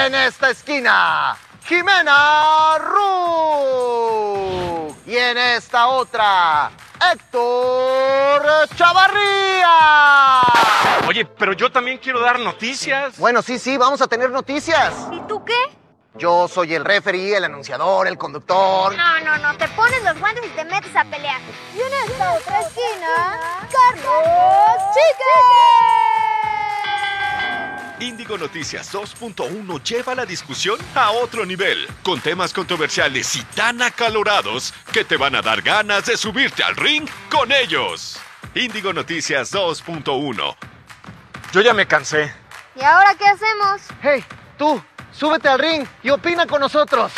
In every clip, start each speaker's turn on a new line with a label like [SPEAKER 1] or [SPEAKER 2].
[SPEAKER 1] En esta esquina, Jimena Ru. Y en esta otra, Héctor Chavarría.
[SPEAKER 2] Oye, pero yo también quiero dar noticias.
[SPEAKER 1] Bueno, sí, vamos a tener noticias.
[SPEAKER 3] ¿Y tú qué?
[SPEAKER 1] Yo soy el referee, el anunciador, el conductor.
[SPEAKER 3] No, te pones los guantes y te metes a pelear. Y en esta otra esquina, Carlos Chique.
[SPEAKER 4] Índigo Noticias 2.1 lleva la discusión a otro nivel, con temas controversiales y tan acalorados que te van a dar ganas de subirte al ring con ellos. Índigo Noticias 2.1.
[SPEAKER 2] Yo ya me cansé.
[SPEAKER 3] ¿Y ahora qué hacemos?
[SPEAKER 1] Hey, tú, súbete al ring y opina con nosotros.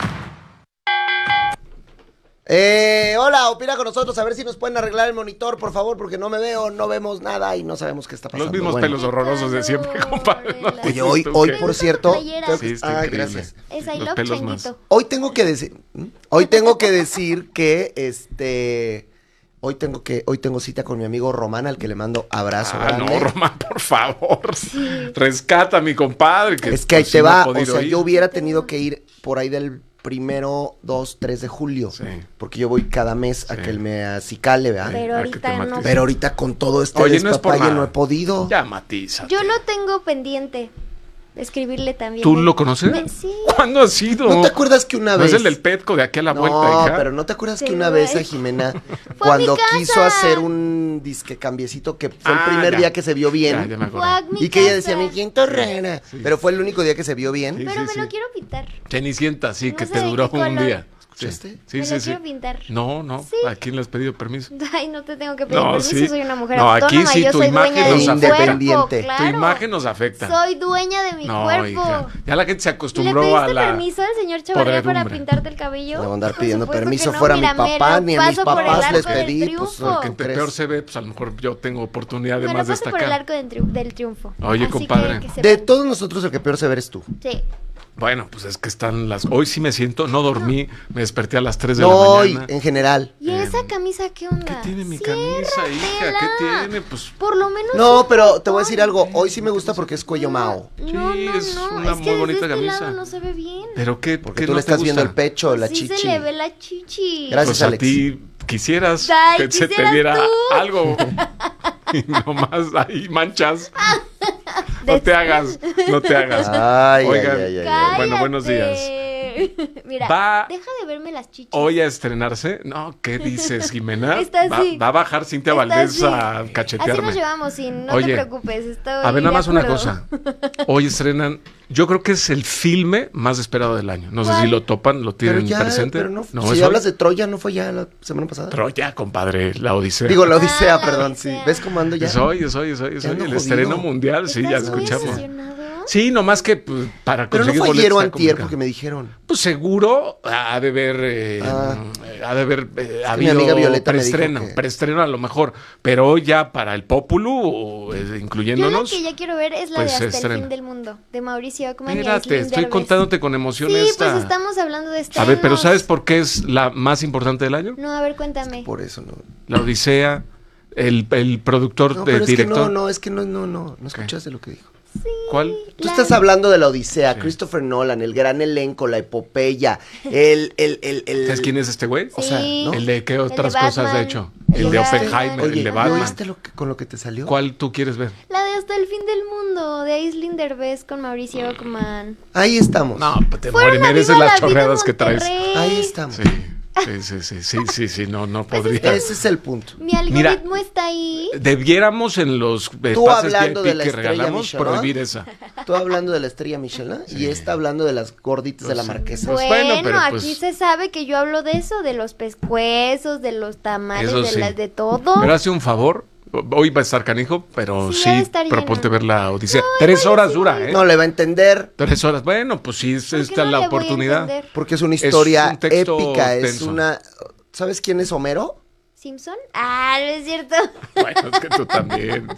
[SPEAKER 1] Hola, opina con nosotros, a ver si nos pueden arreglar el monitor, por favor, porque no me veo, no vemos nada y no sabemos qué está pasando.
[SPEAKER 2] Los mismos pelos horrorosos de siempre, compadre. ¿No?
[SPEAKER 1] Oye, hoy por cierto...
[SPEAKER 2] Sí, está increíble.
[SPEAKER 1] Gracias.
[SPEAKER 3] Es I
[SPEAKER 2] Los
[SPEAKER 3] love
[SPEAKER 2] pelos
[SPEAKER 3] Changuito.
[SPEAKER 1] Hoy tengo que decir que hoy tengo cita con mi amigo Román, al que le mando abrazo grande.
[SPEAKER 2] No, Román, por favor. Rescata a mi compadre.
[SPEAKER 1] Es que ahí
[SPEAKER 2] pues,
[SPEAKER 1] te
[SPEAKER 2] sí no
[SPEAKER 1] va,
[SPEAKER 2] ha podido ir.
[SPEAKER 1] yo hubiera tenido que ir por ahí del 1, 2, 3 de julio.
[SPEAKER 2] Sí.
[SPEAKER 1] Porque yo voy cada mes a que él me acicale, ¿verdad?
[SPEAKER 3] Pero
[SPEAKER 2] a que te
[SPEAKER 3] ahorita no.
[SPEAKER 2] matice.
[SPEAKER 1] Pero ahorita con todo este
[SPEAKER 2] Oye, no es por
[SPEAKER 1] despapalle
[SPEAKER 2] nada.
[SPEAKER 1] no he podido.
[SPEAKER 2] Ya, matiza.
[SPEAKER 3] Yo lo tengo pendiente. Escribirle también.
[SPEAKER 2] ¿Tú lo conoces?
[SPEAKER 3] Sí.
[SPEAKER 2] ¿Cuándo has sido?
[SPEAKER 1] ¿No te acuerdas que una
[SPEAKER 2] ¿No
[SPEAKER 1] vez...
[SPEAKER 2] es el del Petco de aquí a la vuelta,
[SPEAKER 1] No,
[SPEAKER 2] hija?
[SPEAKER 1] pero ¿no te acuerdas que
[SPEAKER 3] Sí,
[SPEAKER 1] una
[SPEAKER 3] güey.
[SPEAKER 1] vez a Jimena,
[SPEAKER 3] Fue a mi
[SPEAKER 1] cuando
[SPEAKER 3] casa.
[SPEAKER 1] quiso hacer un disque cambiecito, que fue el primer
[SPEAKER 2] ya.
[SPEAKER 1] día que se vio bien,
[SPEAKER 2] Ya me
[SPEAKER 3] Fue a
[SPEAKER 2] acuerdo.
[SPEAKER 3] mi
[SPEAKER 1] y que ella
[SPEAKER 3] casa.
[SPEAKER 1] decía, mi quinto rara, pero fue el único día que se vio bien.
[SPEAKER 2] Sí,
[SPEAKER 3] Pero me
[SPEAKER 2] sí.
[SPEAKER 3] lo quiero pintar.
[SPEAKER 2] Cenicienta, sí,
[SPEAKER 3] No
[SPEAKER 2] que
[SPEAKER 3] sé
[SPEAKER 2] te
[SPEAKER 3] de
[SPEAKER 2] duró
[SPEAKER 3] qué
[SPEAKER 2] un
[SPEAKER 3] color.
[SPEAKER 2] día.
[SPEAKER 1] ¿Escuchaste?
[SPEAKER 2] Sí,
[SPEAKER 3] Me
[SPEAKER 2] sí,
[SPEAKER 3] lo
[SPEAKER 2] sí.
[SPEAKER 3] quiero pintar.
[SPEAKER 2] No.
[SPEAKER 3] Sí.
[SPEAKER 2] ¿A quién le has pedido permiso?
[SPEAKER 3] Ay, no te tengo que pedir
[SPEAKER 2] No,
[SPEAKER 3] permiso,
[SPEAKER 2] sí.
[SPEAKER 3] soy una mujer
[SPEAKER 2] No, aquí
[SPEAKER 3] autónoma,
[SPEAKER 2] sí,
[SPEAKER 3] yo
[SPEAKER 2] tu
[SPEAKER 3] soy
[SPEAKER 2] imagen
[SPEAKER 3] dueña de
[SPEAKER 1] nos
[SPEAKER 3] mi cuerpo,
[SPEAKER 1] independiente.
[SPEAKER 3] claro.
[SPEAKER 2] Tu imagen nos afecta.
[SPEAKER 3] Soy dueña de mi
[SPEAKER 2] No,
[SPEAKER 3] cuerpo.
[SPEAKER 2] hija. Ya la gente se
[SPEAKER 3] ¿Le
[SPEAKER 2] acostumbró
[SPEAKER 3] pediste
[SPEAKER 2] a la...
[SPEAKER 3] permiso al señor Chavarría para
[SPEAKER 2] podredumbre.
[SPEAKER 3] pintarte el cabello?
[SPEAKER 1] Le voy a andar
[SPEAKER 3] Por
[SPEAKER 1] pidiendo
[SPEAKER 3] supuesto
[SPEAKER 1] permiso,
[SPEAKER 3] que no,
[SPEAKER 1] fuera mi
[SPEAKER 3] mira, me
[SPEAKER 1] papá,
[SPEAKER 3] lo
[SPEAKER 1] ni a mis
[SPEAKER 3] paso por el
[SPEAKER 1] papás les
[SPEAKER 3] arco del
[SPEAKER 1] pedí, pues,
[SPEAKER 3] triunfo.
[SPEAKER 2] Que
[SPEAKER 1] ¿crees?
[SPEAKER 2] peor se ve, pues a lo mejor yo tengo oportunidad de
[SPEAKER 3] Me lo
[SPEAKER 2] más
[SPEAKER 3] paso por el
[SPEAKER 2] destacar.
[SPEAKER 3] arco del triunfo.
[SPEAKER 2] Oye,
[SPEAKER 3] Así
[SPEAKER 2] compadre.
[SPEAKER 3] que
[SPEAKER 1] De
[SPEAKER 3] sepan.
[SPEAKER 1] todos nosotros el que peor se ve eres tú.
[SPEAKER 3] Sí.
[SPEAKER 2] Bueno, pues es que están las... Hoy sí me siento, no dormí, me desperté a las 3 de
[SPEAKER 1] No
[SPEAKER 2] la
[SPEAKER 1] hoy,
[SPEAKER 2] mañana.
[SPEAKER 1] en general.
[SPEAKER 3] ¿Y esa camisa qué onda?
[SPEAKER 2] ¿Qué tiene mi camisa, hija? ¿Qué
[SPEAKER 3] Ciérratela.
[SPEAKER 2] tiene? Pues...
[SPEAKER 3] Por lo menos.
[SPEAKER 1] No,
[SPEAKER 3] un
[SPEAKER 1] pero te voy a decir
[SPEAKER 3] botón.
[SPEAKER 1] algo, hoy sí me gusta porque es cuello Mao.
[SPEAKER 3] No,
[SPEAKER 2] Sí, es una
[SPEAKER 3] es
[SPEAKER 2] muy
[SPEAKER 3] que desde
[SPEAKER 2] bonita
[SPEAKER 3] este
[SPEAKER 2] camisa.
[SPEAKER 3] lado no se ve bien.
[SPEAKER 2] ¿Pero qué?
[SPEAKER 1] Porque
[SPEAKER 2] qué
[SPEAKER 1] tú
[SPEAKER 2] no
[SPEAKER 1] le
[SPEAKER 2] te
[SPEAKER 1] estás viendo el
[SPEAKER 2] gusta?
[SPEAKER 1] pecho, la
[SPEAKER 3] Sí
[SPEAKER 1] chichi.
[SPEAKER 3] se le ve la chichi.
[SPEAKER 1] Gracias,
[SPEAKER 2] Pues a
[SPEAKER 1] Alex.
[SPEAKER 2] ti quisieras
[SPEAKER 3] Ay,
[SPEAKER 2] que se te
[SPEAKER 3] quisieras
[SPEAKER 2] viera
[SPEAKER 3] tú.
[SPEAKER 2] algo. Y nomás ahí manchas. No te hagas, no te hagas.
[SPEAKER 1] Ay,
[SPEAKER 2] Oigan,
[SPEAKER 1] ay, ay, ay, ay.
[SPEAKER 3] Cállate.
[SPEAKER 2] Bueno, buenos días.
[SPEAKER 3] Mira,
[SPEAKER 2] Va-
[SPEAKER 3] deja de verme las chichis.
[SPEAKER 2] Hoy a estrenarse. No, ¿qué dices, Jimena?
[SPEAKER 3] Está así.
[SPEAKER 2] Va a bajar Cintia
[SPEAKER 3] Está
[SPEAKER 2] Valdés
[SPEAKER 3] así.
[SPEAKER 2] a
[SPEAKER 3] Así
[SPEAKER 2] cachetearme.
[SPEAKER 3] nos llevamos, sí, no
[SPEAKER 2] Oye,
[SPEAKER 3] te preocupes. Estoy
[SPEAKER 2] A ver, nada
[SPEAKER 3] de
[SPEAKER 2] más una
[SPEAKER 3] acuerdo.
[SPEAKER 2] cosa. Hoy estrenan, yo creo que es el filme más esperado del año. No sé
[SPEAKER 3] ¿Cuál?
[SPEAKER 2] si lo topan, lo
[SPEAKER 1] Pero
[SPEAKER 2] tienen
[SPEAKER 1] ya,
[SPEAKER 2] presente.
[SPEAKER 1] pero no,
[SPEAKER 2] es
[SPEAKER 1] si
[SPEAKER 2] hoy.
[SPEAKER 1] hablas de Troya, ¿no fue ya la semana pasada?
[SPEAKER 2] Troya, compadre, la Odisea.
[SPEAKER 1] Digo, la Odisea,
[SPEAKER 3] la
[SPEAKER 1] perdón,
[SPEAKER 3] Odisea.
[SPEAKER 1] sí. ¿Ves cómo ando ya?
[SPEAKER 2] Es hoy.
[SPEAKER 1] Ya
[SPEAKER 2] El
[SPEAKER 1] ando
[SPEAKER 2] estreno
[SPEAKER 1] jodido.
[SPEAKER 2] mundial, sí, ya
[SPEAKER 3] ¿Estás muy
[SPEAKER 2] escuchamos.
[SPEAKER 3] obsesionado?
[SPEAKER 2] Sí, nomás que pues, para
[SPEAKER 1] Pero no
[SPEAKER 2] conseguir
[SPEAKER 1] fue
[SPEAKER 2] boletos
[SPEAKER 1] ayer o
[SPEAKER 2] está
[SPEAKER 1] antier
[SPEAKER 2] complicado.
[SPEAKER 1] porque me dijeron.
[SPEAKER 2] Pues seguro ha de haber,
[SPEAKER 1] mi amiga
[SPEAKER 2] habido
[SPEAKER 1] Violeta me dijo
[SPEAKER 2] preestreno,
[SPEAKER 1] que-
[SPEAKER 2] preestreno a lo mejor, pero hoy ya para el Populu,
[SPEAKER 3] Yo la
[SPEAKER 2] incluyéndonos.
[SPEAKER 3] que ya quiero ver es la
[SPEAKER 2] pues,
[SPEAKER 3] de Hasta el
[SPEAKER 2] estreno.
[SPEAKER 3] fin del mundo, de Mauricio Ockman y
[SPEAKER 2] Espérate,
[SPEAKER 3] Aislinn
[SPEAKER 2] estoy
[SPEAKER 3] Derbez.
[SPEAKER 2] contándote con emoción
[SPEAKER 3] Sí,
[SPEAKER 2] esta.
[SPEAKER 3] pues estamos hablando de
[SPEAKER 2] A
[SPEAKER 3] estrenos.
[SPEAKER 2] ver, pero ¿sabes por qué es la más importante del año?
[SPEAKER 3] No, a ver, cuéntame.
[SPEAKER 1] Por eso no.
[SPEAKER 2] La Odisea, el productor,
[SPEAKER 1] No, pero es que
[SPEAKER 2] director.
[SPEAKER 1] no escuchaste lo que dijo.
[SPEAKER 2] ¿Cuál?
[SPEAKER 1] Tú estás hablando de la Odisea,
[SPEAKER 2] Sí.
[SPEAKER 1] Christopher Nolan, el gran elenco, la epopeya,
[SPEAKER 2] ¿Sabes quién es este güey?
[SPEAKER 1] O sea,
[SPEAKER 3] Sí.
[SPEAKER 1] ¿no?
[SPEAKER 2] El de qué
[SPEAKER 3] El
[SPEAKER 2] otras
[SPEAKER 3] de
[SPEAKER 2] cosas ha
[SPEAKER 3] Batman,
[SPEAKER 2] hecho.
[SPEAKER 3] el
[SPEAKER 2] El
[SPEAKER 3] de
[SPEAKER 2] de
[SPEAKER 3] Batman.
[SPEAKER 2] Oppenheimer,
[SPEAKER 1] Oye,
[SPEAKER 2] el de
[SPEAKER 1] ¿no
[SPEAKER 2] Batman.
[SPEAKER 1] oíste con lo que te salió?
[SPEAKER 2] ¿Cuál tú quieres ver?
[SPEAKER 3] La de Hasta el fin del mundo, de Aislinn Derbez con Mauricio Ockman.
[SPEAKER 1] Ahí estamos.
[SPEAKER 2] No, pues te
[SPEAKER 3] Fueron a
[SPEAKER 2] mereces
[SPEAKER 3] Viva
[SPEAKER 2] las
[SPEAKER 3] la Vida
[SPEAKER 2] chorreadas que traes.
[SPEAKER 3] Monterrey.
[SPEAKER 1] Ahí estamos.
[SPEAKER 2] Sí, no podría.
[SPEAKER 1] Ese es el punto.
[SPEAKER 3] Mi algoritmo está ahí.
[SPEAKER 2] Debiéramos en los
[SPEAKER 1] Tú
[SPEAKER 2] pases
[SPEAKER 1] hablando de
[SPEAKER 2] VIP
[SPEAKER 1] la
[SPEAKER 2] que
[SPEAKER 1] estrella
[SPEAKER 2] regalamos
[SPEAKER 1] Michelin.
[SPEAKER 2] prohibir esa.
[SPEAKER 1] Tú hablando de la estrella Michelin y está hablando de las gorditas de la marquesa.
[SPEAKER 2] Pues
[SPEAKER 3] Bueno,
[SPEAKER 2] bueno, pero
[SPEAKER 3] aquí
[SPEAKER 2] pues-
[SPEAKER 3] se sabe que yo hablo de eso, de los pescuezos, de los tamales,
[SPEAKER 2] Eso
[SPEAKER 3] de,
[SPEAKER 2] sí.
[SPEAKER 3] de todo.
[SPEAKER 2] Pero hace un favor. Hoy va a estar canijo, pero
[SPEAKER 3] Sí,
[SPEAKER 2] sí,
[SPEAKER 3] ha de estar
[SPEAKER 2] proponte
[SPEAKER 3] lleno.
[SPEAKER 2] ver la Odisea. 3 horas dura, ¿eh?
[SPEAKER 1] No le va a entender
[SPEAKER 2] 3 horas. Bueno, pues sí, es
[SPEAKER 3] ¿Por qué
[SPEAKER 2] esta
[SPEAKER 3] no
[SPEAKER 2] la
[SPEAKER 3] le voy a
[SPEAKER 2] oportunidad.
[SPEAKER 3] entender?
[SPEAKER 1] porque es una historia
[SPEAKER 2] un texto
[SPEAKER 1] épica, es
[SPEAKER 2] denso.
[SPEAKER 1] una... ¿Sabes quién es Homero?
[SPEAKER 3] ¿Simpson? Ah, no es cierto.
[SPEAKER 2] Bueno, es que tú también.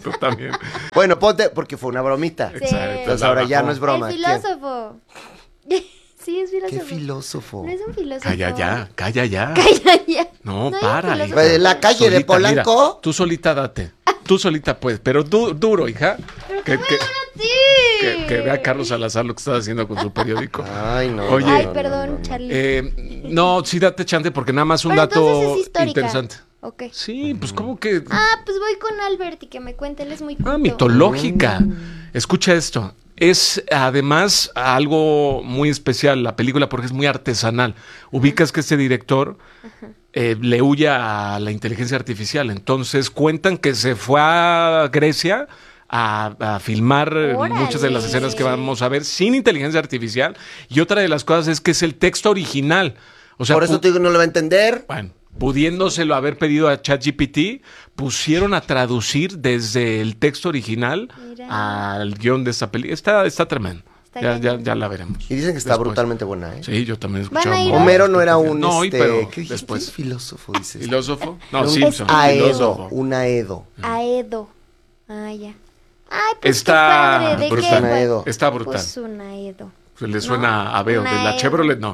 [SPEAKER 1] Bueno, ponte, porque fue una bromita.
[SPEAKER 2] Exacto.
[SPEAKER 1] Entonces ahora ya no es broma.
[SPEAKER 3] El
[SPEAKER 1] ¿Quién?
[SPEAKER 3] filósofo.
[SPEAKER 5] Sí, es filósofo.
[SPEAKER 1] Qué filósofo.
[SPEAKER 5] No es un filósofo.
[SPEAKER 2] Calla ya.
[SPEAKER 5] Calla ya.
[SPEAKER 2] No,
[SPEAKER 5] No hay
[SPEAKER 2] para,
[SPEAKER 5] un
[SPEAKER 2] hija.
[SPEAKER 5] filósofo.
[SPEAKER 1] En la calle de
[SPEAKER 2] Solita,
[SPEAKER 1] Polanco.
[SPEAKER 2] mira, tú solita date. Tú solita puedes, pero duro, hija. Que
[SPEAKER 5] Sí.
[SPEAKER 2] vea a Carlos Salazar lo que está haciendo con su periódico.
[SPEAKER 1] Ay, no.
[SPEAKER 2] Oye.
[SPEAKER 5] Ay,
[SPEAKER 1] no,
[SPEAKER 5] perdón,
[SPEAKER 1] no, no.
[SPEAKER 5] Charlie.
[SPEAKER 2] No, sí date chante porque nada más un
[SPEAKER 5] Pero
[SPEAKER 2] dato
[SPEAKER 5] entonces es histórica.
[SPEAKER 2] interesante.
[SPEAKER 5] Ok.
[SPEAKER 2] Sí, pues como que...
[SPEAKER 5] Pues voy con Albert y que me cuente, él es muy culto.
[SPEAKER 2] Mitológica. Escucha esto. Es además algo muy especial la película porque es muy artesanal. Ubicas que este director le huye a la inteligencia artificial. Entonces cuentan que se fue a Grecia a filmar muchas de las
[SPEAKER 5] ¡Órale!
[SPEAKER 2] escenas que vamos a ver sin inteligencia artificial. Y otra de las cosas es que es el texto original. O sea,
[SPEAKER 1] Por eso te digo que no lo va a entender.
[SPEAKER 2] bueno, pudiéndoselo haber pedido a ChatGPT, pusieron a traducir desde el texto original
[SPEAKER 5] Mira.
[SPEAKER 2] al guión de esta película. Está tremendo.
[SPEAKER 5] Está
[SPEAKER 2] Ya
[SPEAKER 5] cañón.
[SPEAKER 2] la veremos.
[SPEAKER 1] Y dicen que está
[SPEAKER 2] Después.
[SPEAKER 1] brutalmente buena, ¿eh?
[SPEAKER 2] Sí, yo también he
[SPEAKER 5] ¿Van
[SPEAKER 2] escuchado.
[SPEAKER 5] a ir
[SPEAKER 2] muy
[SPEAKER 1] Homero
[SPEAKER 2] buenas
[SPEAKER 1] no era un
[SPEAKER 2] críticas. No, pero
[SPEAKER 1] ¿qué dijiste?
[SPEAKER 2] después.
[SPEAKER 1] Filósofo, dices.
[SPEAKER 2] ¿Filósofo?
[SPEAKER 1] Era
[SPEAKER 2] No,
[SPEAKER 1] un
[SPEAKER 2] Simpson.
[SPEAKER 1] Aedo,
[SPEAKER 2] Filósofo.
[SPEAKER 1] un Aedo.
[SPEAKER 5] Aedo. Ya. Ay, pues
[SPEAKER 2] Está
[SPEAKER 5] qué padre. ¿De qué?
[SPEAKER 2] brutal.
[SPEAKER 1] Un Aedo.
[SPEAKER 2] Está brutal.
[SPEAKER 5] Pues un Aedo.
[SPEAKER 2] Se le suena a Veo.
[SPEAKER 5] un
[SPEAKER 2] De la
[SPEAKER 5] Aedo.
[SPEAKER 2] Chevrolet, no.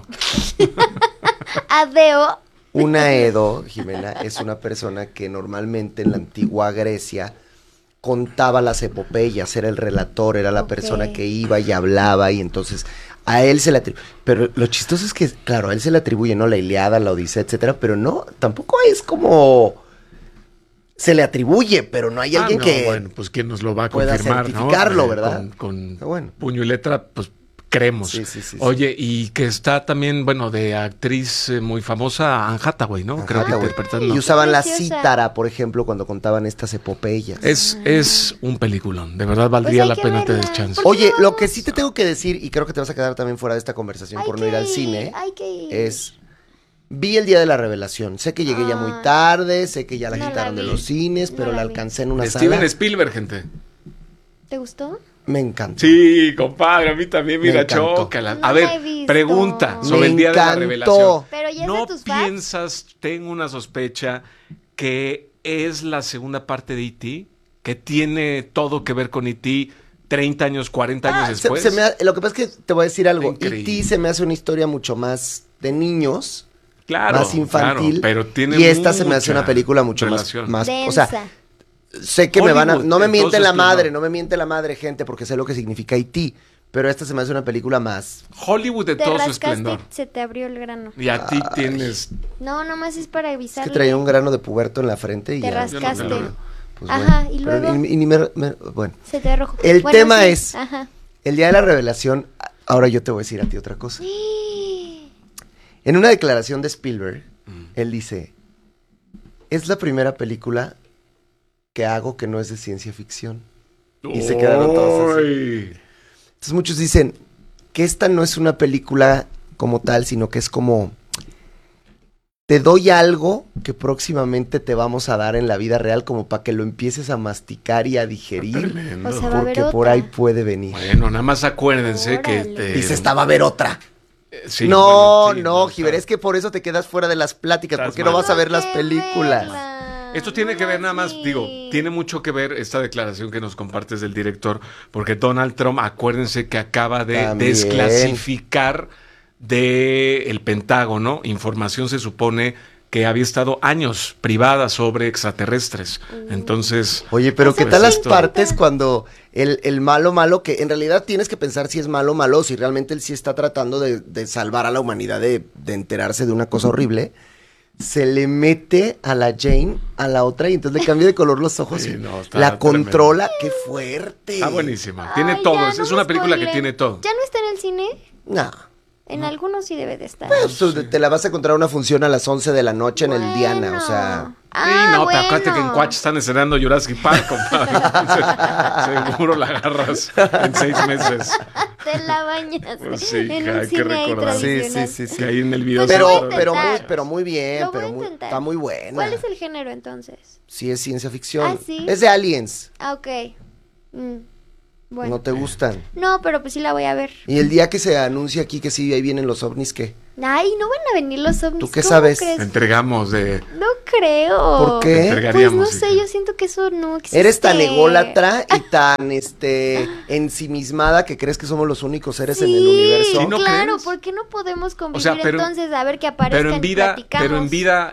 [SPEAKER 5] Adeo.
[SPEAKER 1] Un Aedo, Jimena, es una persona que normalmente en la antigua Grecia contaba las epopeyas, era el relator, era la
[SPEAKER 5] Ok.
[SPEAKER 1] persona que iba y hablaba y entonces a él se le atribuye. Pero lo chistoso es que, claro, a él se le atribuye, ¿no? La Ilíada, la Odisea, etcétera, pero no, tampoco es como... Se le atribuye, pero no hay alguien
[SPEAKER 2] no,
[SPEAKER 1] que...
[SPEAKER 2] bueno, pues quién nos lo va a
[SPEAKER 1] pueda
[SPEAKER 2] confirmar,
[SPEAKER 1] certificarlo,
[SPEAKER 2] ¿no?
[SPEAKER 1] ¿verdad?
[SPEAKER 2] Con
[SPEAKER 1] Bueno.
[SPEAKER 2] puño y letra, pues creemos.
[SPEAKER 1] Sí, sí, sí,
[SPEAKER 2] Oye, y que está también, bueno, de actriz muy famosa, Anne Hathaway, ¿no?
[SPEAKER 1] Anne
[SPEAKER 2] Creo que
[SPEAKER 1] Hathaway.
[SPEAKER 2] interpretando.
[SPEAKER 1] Y usaban la
[SPEAKER 5] Preciosa.
[SPEAKER 1] cítara, por ejemplo, cuando contaban estas epopeyas.
[SPEAKER 2] Es un peliculón, de verdad valdría
[SPEAKER 5] hay
[SPEAKER 2] la
[SPEAKER 5] que
[SPEAKER 2] pena te
[SPEAKER 5] verla.
[SPEAKER 2] des chance.
[SPEAKER 5] ¿Por
[SPEAKER 1] Oye,
[SPEAKER 5] qué
[SPEAKER 1] lo que
[SPEAKER 5] vamos?
[SPEAKER 1] sí te tengo que decir, y creo que te vas a quedar también fuera de esta conversación por no ir al cine,
[SPEAKER 5] Hay que ir.
[SPEAKER 1] es... Vi el día de la revelación. Sé que llegué ya muy tarde, sé que ya la
[SPEAKER 5] No la
[SPEAKER 1] quitaron de
[SPEAKER 5] vi.
[SPEAKER 1] los cines,
[SPEAKER 5] No
[SPEAKER 1] pero
[SPEAKER 5] la
[SPEAKER 1] la
[SPEAKER 5] vi.
[SPEAKER 1] alcancé en una
[SPEAKER 2] De
[SPEAKER 1] sala.
[SPEAKER 2] Steven Spielberg, gente.
[SPEAKER 5] ¿Te gustó?
[SPEAKER 1] Me encanta.
[SPEAKER 2] Sí, compadre, a mí también,
[SPEAKER 1] Me
[SPEAKER 2] mira,
[SPEAKER 1] encantó.
[SPEAKER 2] chócala.
[SPEAKER 5] No
[SPEAKER 2] A
[SPEAKER 5] la he
[SPEAKER 2] ver,
[SPEAKER 5] visto.
[SPEAKER 2] pregunta
[SPEAKER 1] Me
[SPEAKER 2] sobre el día de la
[SPEAKER 1] encantó.
[SPEAKER 2] revelación.
[SPEAKER 5] Pero ya es
[SPEAKER 2] ¿No
[SPEAKER 5] de tus fans.
[SPEAKER 2] piensas, tengo una sospecha, que es la segunda parte de E.T., que tiene todo que ver con E.T. 30 años, 40 años después?
[SPEAKER 1] Lo que pasa es que te voy a decir algo.
[SPEAKER 2] Increíble.
[SPEAKER 1] E.T. se me hace una historia mucho más de niños,
[SPEAKER 2] Claro,
[SPEAKER 1] más infantil.
[SPEAKER 2] claro, pero tiene
[SPEAKER 1] y esta se me hace
[SPEAKER 2] mucha
[SPEAKER 1] una película mucho
[SPEAKER 2] relación.
[SPEAKER 1] más. O
[SPEAKER 5] Densa.
[SPEAKER 1] sea, sé que me van a.
[SPEAKER 2] Hollywood,
[SPEAKER 1] No me miente
[SPEAKER 2] entonces,
[SPEAKER 1] la
[SPEAKER 2] pues,
[SPEAKER 1] madre,
[SPEAKER 2] no.
[SPEAKER 1] no me miente la madre, gente, porque sé lo que significa E.T. Pero esta se me hace una película más.
[SPEAKER 2] Hollywood de
[SPEAKER 5] Te
[SPEAKER 2] todo su
[SPEAKER 5] rascaste,
[SPEAKER 2] esplendor.
[SPEAKER 5] se te abrió el grano.
[SPEAKER 2] Y a ti tienes...
[SPEAKER 5] No, nomás es para
[SPEAKER 1] Es
[SPEAKER 5] avisarle.
[SPEAKER 1] que traía un grano de puberto en la frente y
[SPEAKER 5] Te
[SPEAKER 1] ya.
[SPEAKER 5] rascaste.
[SPEAKER 2] Yo no veo.
[SPEAKER 1] Pues
[SPEAKER 5] Ajá,
[SPEAKER 1] bueno.
[SPEAKER 5] y
[SPEAKER 1] Pero
[SPEAKER 5] luego.
[SPEAKER 1] ni bueno.
[SPEAKER 5] Se te arrojó.
[SPEAKER 1] El
[SPEAKER 5] Bueno,
[SPEAKER 1] tema
[SPEAKER 5] sí,
[SPEAKER 1] es-
[SPEAKER 5] Ajá.
[SPEAKER 1] El día de la revelación, ahora yo te voy a decir a ti otra cosa. En una declaración de Spielberg, él dice, es la primera película que hago que no es de ciencia ficción. Y se quedaron todos así.
[SPEAKER 2] Ay.
[SPEAKER 1] Entonces muchos dicen que esta no es una película como tal, sino que es como, te doy algo que próximamente te vamos a dar en la vida real como para que lo empieces a masticar y a digerir,
[SPEAKER 2] Tremendo.
[SPEAKER 5] O sea, va a haber
[SPEAKER 1] porque por
[SPEAKER 5] otra.
[SPEAKER 1] ahí puede venir.
[SPEAKER 2] Bueno, nada más acuérdense que...
[SPEAKER 5] Órale.
[SPEAKER 1] Dice, esta va a haber otra.
[SPEAKER 2] sí,
[SPEAKER 1] no,
[SPEAKER 2] bueno, sí,
[SPEAKER 1] no,
[SPEAKER 2] está.
[SPEAKER 1] Giver, es que por eso te quedas fuera de las pláticas,
[SPEAKER 2] Estás
[SPEAKER 1] porque no
[SPEAKER 2] mal.
[SPEAKER 1] vas a ver las
[SPEAKER 5] Tengo que
[SPEAKER 1] películas.
[SPEAKER 5] verla.
[SPEAKER 2] Esto tiene que ver nada más,
[SPEAKER 5] Sí.
[SPEAKER 2] digo, tiene mucho que ver esta declaración que nos compartes del director, porque Donald Trump, acuérdense que acaba de
[SPEAKER 1] También.
[SPEAKER 2] desclasificar del Pentágono información, se supone que había estado años privada sobre extraterrestres. Entonces,
[SPEAKER 1] Oye, pero ¿qué
[SPEAKER 2] Pues
[SPEAKER 1] tal las
[SPEAKER 2] esto-
[SPEAKER 1] partes cuando el malo, que en realidad tienes que pensar si es malo o malo, si realmente él sí está tratando de salvar a la humanidad de enterarse de una cosa horrible, se le mete a la Jane, a la otra, y entonces le cambia de color los ojos
[SPEAKER 2] Sí,
[SPEAKER 1] y
[SPEAKER 2] no, está
[SPEAKER 1] la
[SPEAKER 2] tremendo.
[SPEAKER 1] controla? ¡Qué fuerte!
[SPEAKER 2] está buenísima. Tiene
[SPEAKER 5] Ay,
[SPEAKER 2] todo,
[SPEAKER 5] ya,
[SPEAKER 2] es
[SPEAKER 5] no
[SPEAKER 2] una
[SPEAKER 5] me
[SPEAKER 2] película que
[SPEAKER 5] spoilen.
[SPEAKER 2] tiene todo.
[SPEAKER 5] ¿Ya no está en el cine?
[SPEAKER 1] No.
[SPEAKER 5] En algunos sí debe de estar.
[SPEAKER 1] Pues, te la vas a encontrar una función a las 11 de la noche en el
[SPEAKER 5] Bueno.
[SPEAKER 1] Diana, o sea...
[SPEAKER 2] Sí, no, pero acuérdate que en
[SPEAKER 5] bueno.
[SPEAKER 2] Coach están estrenando Jurassic Park, compadre. Seguro la agarras en 6 meses.
[SPEAKER 5] Te la bañas.
[SPEAKER 2] Pues sí,
[SPEAKER 5] en
[SPEAKER 2] hay
[SPEAKER 5] un
[SPEAKER 2] que
[SPEAKER 5] cine ahí
[SPEAKER 2] recordar.
[SPEAKER 5] tradicional.
[SPEAKER 2] Que ahí en el video.
[SPEAKER 5] Pues lo voy a
[SPEAKER 1] Pero
[SPEAKER 5] intentar.
[SPEAKER 1] muy bien,
[SPEAKER 5] Lo voy a intentar.
[SPEAKER 1] está muy buena.
[SPEAKER 5] ¿Cuál es el género entonces?
[SPEAKER 1] Sí, es ciencia ficción.
[SPEAKER 5] Ah, ¿sí?
[SPEAKER 1] Es de Aliens.
[SPEAKER 5] Ah, ok. Bueno.
[SPEAKER 1] No te gustan.
[SPEAKER 5] No, pero pues sí la voy a ver.
[SPEAKER 1] Y el día que se anuncia aquí que sí, ahí vienen los ovnis, ¿qué?
[SPEAKER 5] Ay, no van a venir los ovnis.
[SPEAKER 1] ¿Tú qué
[SPEAKER 5] ¿cómo
[SPEAKER 1] sabes?
[SPEAKER 5] crees?
[SPEAKER 2] Te entregamos de...
[SPEAKER 5] No creo.
[SPEAKER 1] ¿Por qué?
[SPEAKER 2] Te
[SPEAKER 5] Pues
[SPEAKER 2] entregaríamos.
[SPEAKER 5] no
[SPEAKER 2] sí.
[SPEAKER 5] sé, yo siento que eso no existe.
[SPEAKER 1] Eres tan ególatra y tan ensimismada que crees que somos los únicos seres en el
[SPEAKER 5] Sí,
[SPEAKER 1] universo.
[SPEAKER 2] ¿Sí, no
[SPEAKER 5] claro,
[SPEAKER 2] crees?
[SPEAKER 5] ¿por qué no podemos convivir
[SPEAKER 2] sea, pero-
[SPEAKER 5] entonces a ver que aparezcan
[SPEAKER 2] Pero en
[SPEAKER 5] y
[SPEAKER 2] vida,
[SPEAKER 5] platicamos?
[SPEAKER 2] pero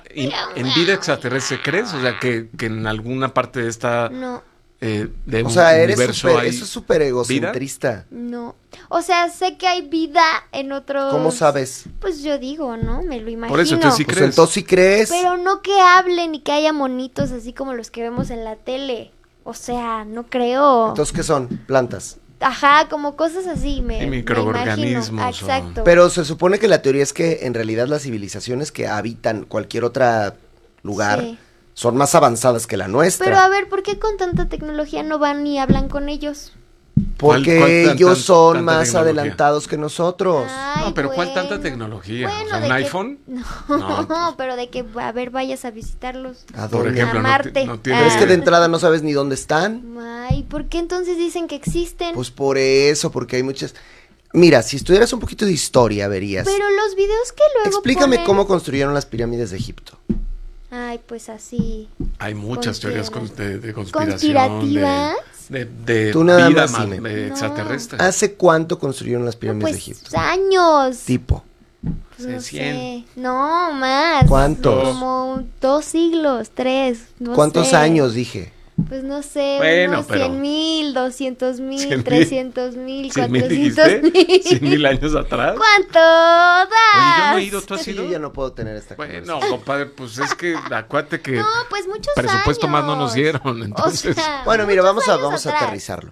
[SPEAKER 2] en vida extraterrestre, ¿crees? O sea, que en alguna parte de esta
[SPEAKER 5] No,
[SPEAKER 2] de
[SPEAKER 1] O sea, eres
[SPEAKER 2] universo
[SPEAKER 1] súper,
[SPEAKER 2] hay
[SPEAKER 1] eso es súper egocentrista.
[SPEAKER 5] no. O sea, sé que hay vida en otros...
[SPEAKER 1] ¿Cómo sabes?
[SPEAKER 5] Pues yo digo, ¿no? Me lo imagino.
[SPEAKER 2] Por eso, entonces sí
[SPEAKER 1] Pues
[SPEAKER 2] crees.
[SPEAKER 1] entonces sí crees.
[SPEAKER 5] Pero no que hablen y que haya monitos así como los que vemos en la tele. O sea, no creo.
[SPEAKER 1] Entonces, ¿qué son? Plantas.
[SPEAKER 5] Ajá, como cosas así.
[SPEAKER 2] Y
[SPEAKER 5] Me
[SPEAKER 2] microorganismos,
[SPEAKER 5] imagino. Exacto.
[SPEAKER 1] Pero se supone que la teoría es que en realidad las civilizaciones que habitan cualquier otro lugar
[SPEAKER 5] Sí.
[SPEAKER 1] son más avanzadas que la nuestra.
[SPEAKER 5] Pero a ver, ¿por qué con tanta tecnología no van y hablan con ellos?
[SPEAKER 1] Porque
[SPEAKER 2] ¿Cuál
[SPEAKER 1] ellos son
[SPEAKER 2] tanta
[SPEAKER 1] más
[SPEAKER 2] tecnología?
[SPEAKER 1] adelantados que nosotros.
[SPEAKER 5] Ay,
[SPEAKER 2] No, pero ¿cuál tanta
[SPEAKER 5] bueno.
[SPEAKER 2] tecnología?
[SPEAKER 5] Bueno,
[SPEAKER 2] O sea,
[SPEAKER 5] de
[SPEAKER 2] ¿un
[SPEAKER 5] que-
[SPEAKER 2] iPhone?
[SPEAKER 5] No,
[SPEAKER 2] No.
[SPEAKER 5] pero de que, a ver, vayas a visitarlos.
[SPEAKER 1] ¿A
[SPEAKER 2] Por
[SPEAKER 1] dónde?
[SPEAKER 2] ejemplo,
[SPEAKER 5] A
[SPEAKER 2] no,
[SPEAKER 5] Marte.
[SPEAKER 2] no tiene...
[SPEAKER 1] Pero es que de entrada no sabes ni dónde están.
[SPEAKER 5] Ay, ¿por qué entonces dicen que existen?
[SPEAKER 1] Pues por eso, porque hay muchas... Mira, si estudiaras un poquito de historia, verías.
[SPEAKER 5] Pero los videos que luego
[SPEAKER 1] Explícame
[SPEAKER 5] ponen-
[SPEAKER 1] cómo construyeron las pirámides de Egipto.
[SPEAKER 5] Ay, pues así.
[SPEAKER 2] Hay muchas teorías de conspiración.
[SPEAKER 5] ¿Conspirativas?
[SPEAKER 2] De
[SPEAKER 1] Tú nada
[SPEAKER 2] vida
[SPEAKER 1] más dime.
[SPEAKER 2] de
[SPEAKER 5] No.
[SPEAKER 2] extraterrestre.
[SPEAKER 1] ¿Hace cuánto construyeron las
[SPEAKER 5] No,
[SPEAKER 1] pirámides
[SPEAKER 5] pues
[SPEAKER 1] de Egipto?
[SPEAKER 5] años.
[SPEAKER 1] Tipo.
[SPEAKER 5] Pues no
[SPEAKER 2] 100.
[SPEAKER 5] sé. No, más.
[SPEAKER 1] ¿Cuántos?
[SPEAKER 5] Como 2 siglos, 3. No
[SPEAKER 1] ¿Cuántos
[SPEAKER 5] sé.
[SPEAKER 1] años dije?
[SPEAKER 5] Pues no sé,
[SPEAKER 2] Bueno,
[SPEAKER 5] unos
[SPEAKER 2] pero-
[SPEAKER 5] 100,000, 200,000,
[SPEAKER 2] 100,000,
[SPEAKER 5] 300,000,
[SPEAKER 2] 100,000 dijiste,
[SPEAKER 5] 400,000.
[SPEAKER 2] 100,000 años atrás.
[SPEAKER 5] ¿Cuánto das?
[SPEAKER 2] Oye, yo no he ido, ¿tú has
[SPEAKER 1] Sí,
[SPEAKER 2] ido?
[SPEAKER 1] yo ya no puedo tener esta
[SPEAKER 2] Bueno,
[SPEAKER 1] conversación.
[SPEAKER 2] compadre, pues es que acuérdate que
[SPEAKER 5] No, pues muchos
[SPEAKER 2] presupuesto
[SPEAKER 5] años.
[SPEAKER 2] más no nos dieron, entonces.
[SPEAKER 5] O sea,
[SPEAKER 1] Bueno, mira,
[SPEAKER 5] muchos
[SPEAKER 1] vamos
[SPEAKER 5] años
[SPEAKER 1] a
[SPEAKER 5] atrás.
[SPEAKER 1] aterrizarlo.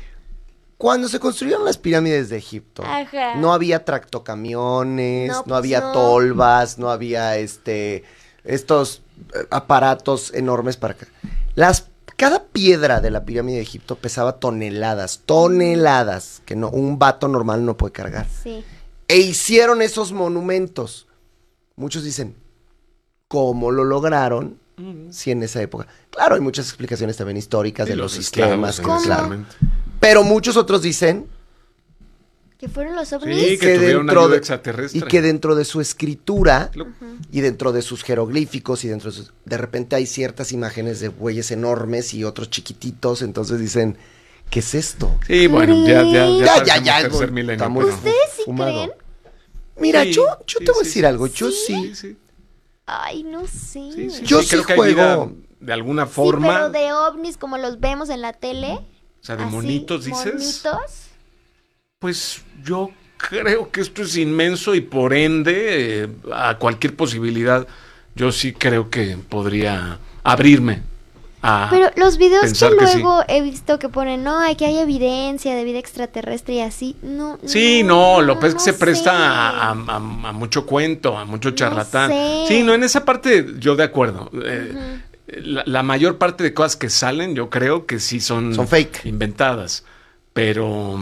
[SPEAKER 1] Cuando se construyeron las pirámides de Egipto,
[SPEAKER 5] Ajá.
[SPEAKER 1] no había tractocamiones,
[SPEAKER 5] No,
[SPEAKER 1] no,
[SPEAKER 5] pues
[SPEAKER 1] había
[SPEAKER 5] no.
[SPEAKER 1] tolvas, no había estos aparatos enormes para acá. Cada piedra de la pirámide de Egipto pesaba toneladas, que no, un vato normal no puede cargar.
[SPEAKER 5] Sí.
[SPEAKER 1] E hicieron esos monumentos. Muchos dicen, ¿cómo lo lograron? Si en esa época. Claro, hay muchas explicaciones también históricas de los sistemas,
[SPEAKER 2] esclavos,
[SPEAKER 1] claro.
[SPEAKER 2] exactamente.
[SPEAKER 1] Pero muchos otros dicen
[SPEAKER 5] ¿Que fueron los ovnis?
[SPEAKER 2] Sí, que tuvieron ayuda extraterrestre.
[SPEAKER 1] y que dentro de su escritura
[SPEAKER 2] Lo-
[SPEAKER 1] y dentro de sus jeroglíficos y de repente hay ciertas imágenes de bueyes enormes y otros chiquititos, entonces dicen, ¿qué es esto?
[SPEAKER 2] Sí, bueno,
[SPEAKER 1] Ya,
[SPEAKER 2] parecemos tercer milenio,
[SPEAKER 1] está muy
[SPEAKER 2] pero-
[SPEAKER 5] ¿Ustedes sí
[SPEAKER 1] fumado.
[SPEAKER 5] creen?
[SPEAKER 1] Mira,
[SPEAKER 2] Sí,
[SPEAKER 1] yo
[SPEAKER 2] sí,
[SPEAKER 1] te voy a
[SPEAKER 2] sí,
[SPEAKER 1] decir
[SPEAKER 2] sí.
[SPEAKER 1] algo, yo sí.
[SPEAKER 2] Sí.
[SPEAKER 5] Ay, no sé.
[SPEAKER 2] Sí, sí,
[SPEAKER 1] Yo
[SPEAKER 2] sí,
[SPEAKER 1] sí
[SPEAKER 2] creo que
[SPEAKER 1] juego.
[SPEAKER 2] hay vida de alguna
[SPEAKER 5] Sí,
[SPEAKER 2] forma.
[SPEAKER 5] pero de ovnis como los vemos en la tele.
[SPEAKER 2] O sea, de
[SPEAKER 5] así,
[SPEAKER 2] monitos, dices.
[SPEAKER 5] Monitos.
[SPEAKER 2] Pues yo creo que esto es inmenso y por ende, a cualquier posibilidad, yo sí creo que podría abrirme a...
[SPEAKER 5] Pero los videos que
[SPEAKER 2] pensar que sí.
[SPEAKER 5] luego he visto que ponen, no, aquí hay evidencia de vida extraterrestre y así, no.
[SPEAKER 2] Sí, no, lo que pasa es que se
[SPEAKER 5] sé.
[SPEAKER 2] presta a mucho cuento, a mucho charlatán.
[SPEAKER 5] sé.
[SPEAKER 2] Sí, no, en esa parte yo de acuerdo. La mayor parte de cosas que salen, yo creo que sí son
[SPEAKER 1] fake.
[SPEAKER 2] inventadas. Pero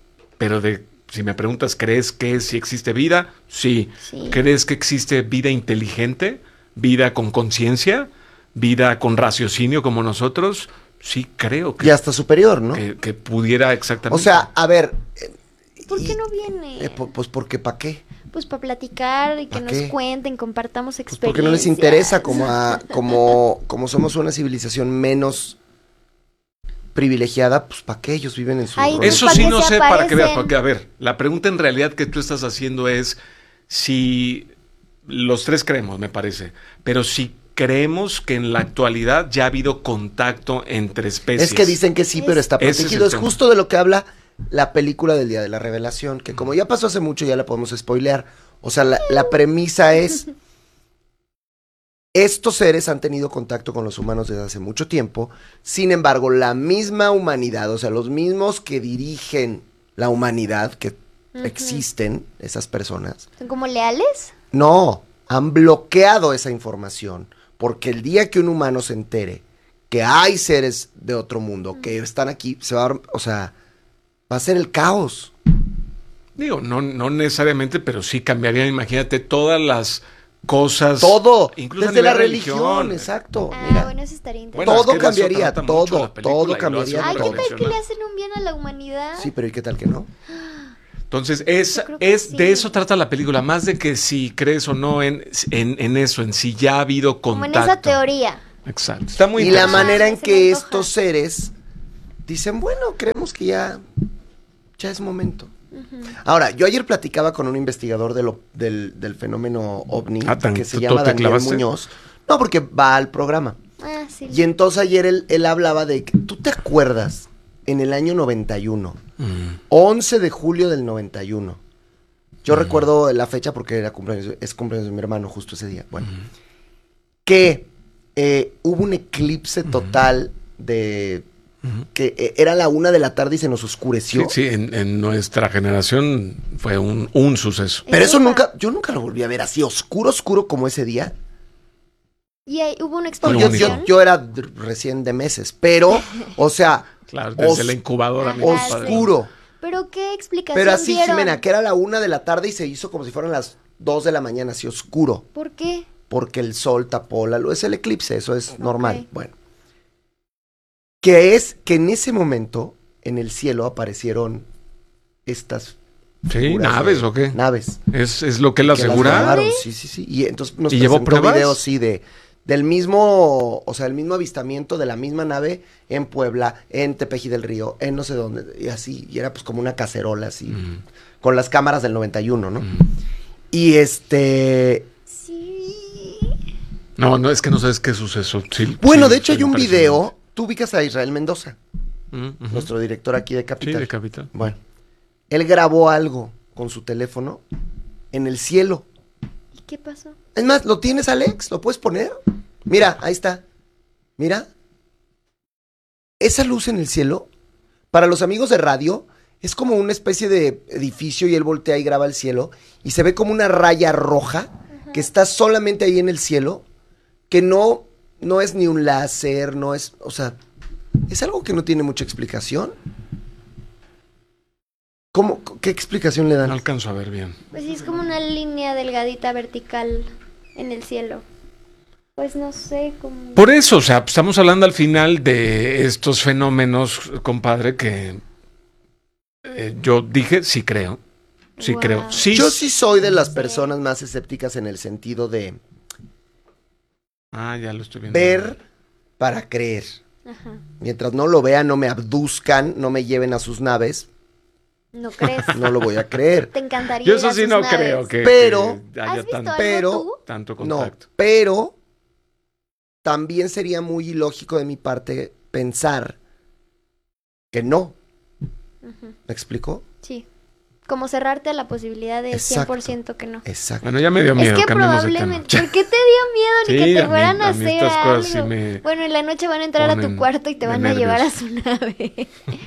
[SPEAKER 2] si me preguntas, ¿crees que sí existe vida? Sí.
[SPEAKER 5] Sí.
[SPEAKER 2] ¿Crees que existe vida inteligente? ¿Vida con conciencia? ¿Vida con raciocinio como nosotros? Sí, creo
[SPEAKER 1] Y hasta superior, ¿no?
[SPEAKER 2] que pudiera exactamente.
[SPEAKER 1] O sea, a ver.
[SPEAKER 5] ¿Por qué
[SPEAKER 1] y-
[SPEAKER 5] no viene?
[SPEAKER 1] Pues porque ¿para qué?
[SPEAKER 5] Pues para platicar y que
[SPEAKER 1] ¿Pa
[SPEAKER 5] nos
[SPEAKER 1] qué?
[SPEAKER 5] cuenten, compartamos
[SPEAKER 1] Pues
[SPEAKER 5] experiencias.
[SPEAKER 1] porque no les interesa como somos una civilización menos privilegiada, pues ¿para qué ellos viven en su
[SPEAKER 5] Ay,
[SPEAKER 1] rollo?
[SPEAKER 2] Eso
[SPEAKER 5] ¿para
[SPEAKER 2] sí
[SPEAKER 5] qué
[SPEAKER 2] no
[SPEAKER 5] se
[SPEAKER 2] sé, para que veas,
[SPEAKER 5] aparecen?
[SPEAKER 2] porque a ver, la pregunta en realidad que tú estás haciendo es si los tres creemos, me parece, pero si creemos que en la actualidad ya ha habido contacto entre especies.
[SPEAKER 1] Es que dicen que sí, pero está
[SPEAKER 2] Ese es el
[SPEAKER 1] protegido. Es
[SPEAKER 2] tema.
[SPEAKER 1] justo de lo que habla la película del Día de la Revelación, que como ya pasó hace mucho, ya la podemos spoilear. O sea, la premisa es, estos seres han tenido contacto con los humanos desde hace mucho tiempo, sin embargo, la misma humanidad, o sea, los mismos que dirigen la humanidad, que existen, esas personas,
[SPEAKER 5] ¿Son como leales?
[SPEAKER 1] no, han bloqueado esa información, porque el día que un humano se entere que hay seres de otro mundo que están aquí, se va a, o sea, va a ser el caos.
[SPEAKER 2] Digo, no necesariamente, pero sí cambiaría, imagínate, todas las cosas.
[SPEAKER 1] Todo,
[SPEAKER 2] incluso a
[SPEAKER 1] desde la
[SPEAKER 2] nivel
[SPEAKER 1] religión, exacto.
[SPEAKER 5] Ah,
[SPEAKER 1] Mira,
[SPEAKER 5] bueno, eso estaría interesante.
[SPEAKER 2] Bueno,
[SPEAKER 1] todo
[SPEAKER 2] es que de eso
[SPEAKER 1] cambiaría,
[SPEAKER 2] trata mucho
[SPEAKER 1] todo,
[SPEAKER 2] la película
[SPEAKER 1] todo
[SPEAKER 2] y lo hace
[SPEAKER 1] cambiaría
[SPEAKER 5] Ay,
[SPEAKER 2] muy
[SPEAKER 5] ¿qué tal que le
[SPEAKER 2] reflexionar.
[SPEAKER 5] hacen un bien a la humanidad?
[SPEAKER 1] sí, pero ¿y qué tal que no?
[SPEAKER 2] Entonces,
[SPEAKER 5] Yo creo que sí.
[SPEAKER 2] de eso trata la película, más de que si crees o no en eso, en si ya ha habido
[SPEAKER 5] Como
[SPEAKER 2] contacto.
[SPEAKER 5] en esa teoría.
[SPEAKER 2] Exacto. Está muy
[SPEAKER 1] Y la
[SPEAKER 2] interesante.
[SPEAKER 1] manera en
[SPEAKER 5] Se me
[SPEAKER 1] que
[SPEAKER 5] antoja.
[SPEAKER 1] estos seres dicen, bueno, creemos que ya es momento. Ahora, yo ayer platicaba con un investigador del fenómeno OVNI, que se
[SPEAKER 2] ¿tú
[SPEAKER 1] llama
[SPEAKER 2] te
[SPEAKER 1] Daniel
[SPEAKER 2] clavaste?
[SPEAKER 1] Muñoz. No, porque va al programa.
[SPEAKER 5] Ah, sí.
[SPEAKER 1] Y entonces ayer él hablaba de que, ¿tú te acuerdas? En el año 91, 11 de julio del 91. Yo recuerdo la fecha porque es cumpleaños de mi hermano justo ese día. Bueno, que hubo un eclipse total de... que era la 1 de la tarde y se nos oscureció.
[SPEAKER 2] Sí, en nuestra generación fue un suceso.
[SPEAKER 1] Pero eso
[SPEAKER 5] Europa.
[SPEAKER 1] yo nunca lo volví a ver así oscuro como ese día.
[SPEAKER 5] Y ahí hubo una
[SPEAKER 1] No,
[SPEAKER 5] explosión.
[SPEAKER 1] yo era recién de meses, pero, o sea,
[SPEAKER 2] Claro, desde la incubadora. mi
[SPEAKER 5] Ajá,
[SPEAKER 2] padre.
[SPEAKER 1] oscuro.
[SPEAKER 5] Pero qué explicación
[SPEAKER 1] Pero así,
[SPEAKER 5] dieron.
[SPEAKER 1] Jimena, que era la 1 de la tarde y se hizo como si fueran las 2 de la mañana, así oscuro.
[SPEAKER 5] ¿Por qué?
[SPEAKER 1] Porque el sol tapó la luz. Es el eclipse, eso es normal.
[SPEAKER 5] Ok.
[SPEAKER 1] Bueno. Que es que en ese momento, en el cielo aparecieron estas
[SPEAKER 2] Sí,
[SPEAKER 1] figuras
[SPEAKER 2] naves
[SPEAKER 1] de-
[SPEAKER 2] o qué.
[SPEAKER 1] Naves.
[SPEAKER 2] Es lo que él
[SPEAKER 1] Que las
[SPEAKER 2] asegura.
[SPEAKER 1] grabaron, sí. Y entonces nos
[SPEAKER 2] ¿Y llevó
[SPEAKER 1] presentó
[SPEAKER 2] pruebas?
[SPEAKER 1] videos, sí, del mismo, o sea, el mismo avistamiento de la misma nave en Puebla, en Tepeji del Río, en no sé dónde, y así, y era pues como una cacerola así, con las cámaras del 91, ¿no? Y
[SPEAKER 5] Sí.
[SPEAKER 2] No, es que no sabes qué suceso. Sí,
[SPEAKER 1] bueno,
[SPEAKER 2] sí,
[SPEAKER 1] de hecho
[SPEAKER 2] sí,
[SPEAKER 1] hay un
[SPEAKER 2] impresionante.
[SPEAKER 1] video, tú ubicas a Israel Mendoza,
[SPEAKER 2] Ujú.
[SPEAKER 1] nuestro director aquí de
[SPEAKER 2] Sí,
[SPEAKER 1] Capital.
[SPEAKER 2] de Capital.
[SPEAKER 1] Bueno, él grabó algo con su teléfono en el cielo.
[SPEAKER 5] ¿Y qué pasó?
[SPEAKER 1] Es más, ¿lo tienes, Alex? ¿Lo puedes poner? Mira, ahí está. Mira. Esa luz en el cielo, para los amigos de radio, es como una especie de edificio y él voltea y graba el cielo y se ve como una raya roja que está solamente ahí en el cielo, que no es ni un láser, no es, o sea, es algo que no tiene mucha explicación. ¿Qué explicación le
[SPEAKER 2] No
[SPEAKER 1] dan?
[SPEAKER 2] alcanzo a ver bien.
[SPEAKER 5] Pues sí, es como una línea delgadita vertical en el cielo. Pues no sé cómo...
[SPEAKER 2] Por eso, o sea, estamos hablando al final de estos fenómenos, compadre, que yo dije, sí creo. Sí
[SPEAKER 5] Wow.
[SPEAKER 2] creo. Sí.
[SPEAKER 1] Yo sí soy de las personas más escépticas en el sentido de
[SPEAKER 2] Ah, ya lo estoy viendo.
[SPEAKER 1] ver para creer.
[SPEAKER 5] Ajá.
[SPEAKER 1] Mientras no lo vean, no me abduzcan, no me lleven a sus naves,
[SPEAKER 5] ¿No crees?
[SPEAKER 1] no lo voy a creer.
[SPEAKER 5] Te encantaría
[SPEAKER 2] Yo
[SPEAKER 5] ir
[SPEAKER 2] eso
[SPEAKER 5] a
[SPEAKER 2] sí
[SPEAKER 5] sus
[SPEAKER 2] no
[SPEAKER 5] naves.
[SPEAKER 2] creo que
[SPEAKER 1] Pero-
[SPEAKER 2] que
[SPEAKER 5] ¿Has
[SPEAKER 2] haya
[SPEAKER 5] visto algo
[SPEAKER 1] Pero-
[SPEAKER 5] tú?
[SPEAKER 2] tanto
[SPEAKER 1] No,
[SPEAKER 2] contacto.
[SPEAKER 1] pero también sería muy ilógico de mi parte pensar que no.
[SPEAKER 5] Ujú.
[SPEAKER 1] ¿Me explico?
[SPEAKER 5] Sí. Como cerrarte a la posibilidad de
[SPEAKER 1] Exacto.
[SPEAKER 5] 100% que no.
[SPEAKER 1] Exacto.
[SPEAKER 2] Bueno, ya me dio miedo.
[SPEAKER 5] Es que
[SPEAKER 2] cambiemos de tema.
[SPEAKER 5] probablemente... ¿Por qué te dio miedo ni
[SPEAKER 2] Sí,
[SPEAKER 5] que
[SPEAKER 2] a
[SPEAKER 5] te
[SPEAKER 2] mí-
[SPEAKER 5] fueran a
[SPEAKER 2] a mí
[SPEAKER 5] hacer
[SPEAKER 2] estas cosas sí
[SPEAKER 5] algo?
[SPEAKER 2] me
[SPEAKER 5] Bueno, en la noche van a entrar a tu
[SPEAKER 2] ponen
[SPEAKER 5] cuarto y te
[SPEAKER 2] de
[SPEAKER 5] van a llevar a
[SPEAKER 2] nervios.
[SPEAKER 5] su nave.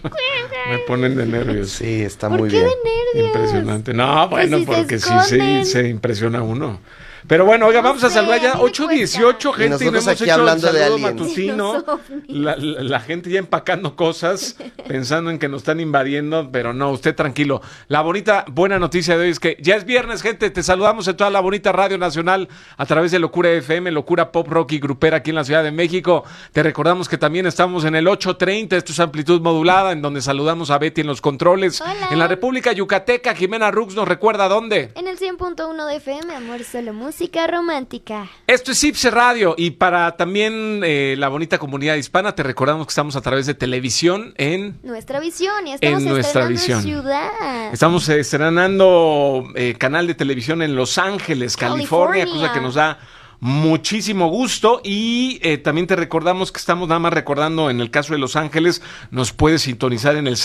[SPEAKER 2] Me ponen de nervios.
[SPEAKER 1] Sí, está
[SPEAKER 5] ¿Por
[SPEAKER 1] muy
[SPEAKER 5] qué
[SPEAKER 1] bien.
[SPEAKER 5] de nervios?
[SPEAKER 2] Impresionante. No, bueno,
[SPEAKER 5] si se
[SPEAKER 2] porque sí
[SPEAKER 5] esconden.
[SPEAKER 2] se impresiona uno. Pero bueno, oiga,
[SPEAKER 5] No
[SPEAKER 2] vamos a
[SPEAKER 5] sé,
[SPEAKER 2] salvar
[SPEAKER 5] a
[SPEAKER 2] ya
[SPEAKER 5] mí me
[SPEAKER 2] 8:18,
[SPEAKER 1] cuesta.
[SPEAKER 2] gente,
[SPEAKER 1] Y
[SPEAKER 2] y no
[SPEAKER 1] nosotros
[SPEAKER 2] hemos
[SPEAKER 1] aquí
[SPEAKER 2] hecho el
[SPEAKER 1] hablando de
[SPEAKER 2] saludo
[SPEAKER 1] aliens.
[SPEAKER 2] matutino.
[SPEAKER 5] Los ovnis.
[SPEAKER 2] La gente ya empacando cosas, pensando en que nos están invadiendo, pero no, usted tranquilo. La buena noticia de hoy es que ya es viernes, gente. Te saludamos en toda la bonita Radio Nacional a través de Locura FM, Locura Pop Rock y Grupera aquí en la Ciudad de México. Te recordamos que también estamos en el 830, esto es amplitud modulada, en donde saludamos a Betty en los controles.
[SPEAKER 5] Hola.
[SPEAKER 2] En la República Yucateca, Jimena Rux nos recuerda dónde.
[SPEAKER 5] En el 100.1 de FM, amor, solo música romántica.
[SPEAKER 2] Esto es Ipse Radio y para también la bonita comunidad hispana te recordamos que estamos a través de televisión en...
[SPEAKER 5] Nuestra visión, y estamos
[SPEAKER 2] En nuestra
[SPEAKER 5] estrenando
[SPEAKER 2] visión.
[SPEAKER 5] ciudad.
[SPEAKER 2] Estamos estrenando canal de televisión en Los Ángeles, California,
[SPEAKER 5] California.
[SPEAKER 2] cosa que nos da muchísimo gusto y también te recordamos que estamos nada más recordando en el caso de Los Ángeles, nos puedes sintonizar en el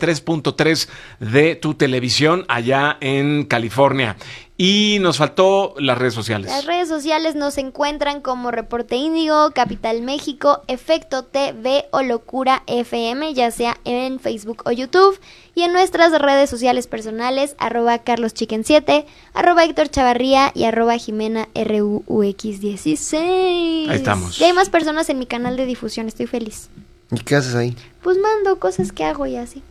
[SPEAKER 2] 63.3 de tu televisión allá en California. Y nos faltó las redes sociales.
[SPEAKER 5] Las redes sociales nos encuentran como Reporte Índigo, Capital México, Efecto TV o Locura FM, ya sea en Facebook o YouTube. Y en nuestras redes sociales personales, @CarlosChicken7, @Héctor Chavarría y @Jimena RUUX16.
[SPEAKER 2] Ahí estamos.
[SPEAKER 5] Y hay más personas en mi canal de difusión, estoy feliz.
[SPEAKER 1] ¿Y qué haces ahí?
[SPEAKER 5] Pues mando cosas que hago y así.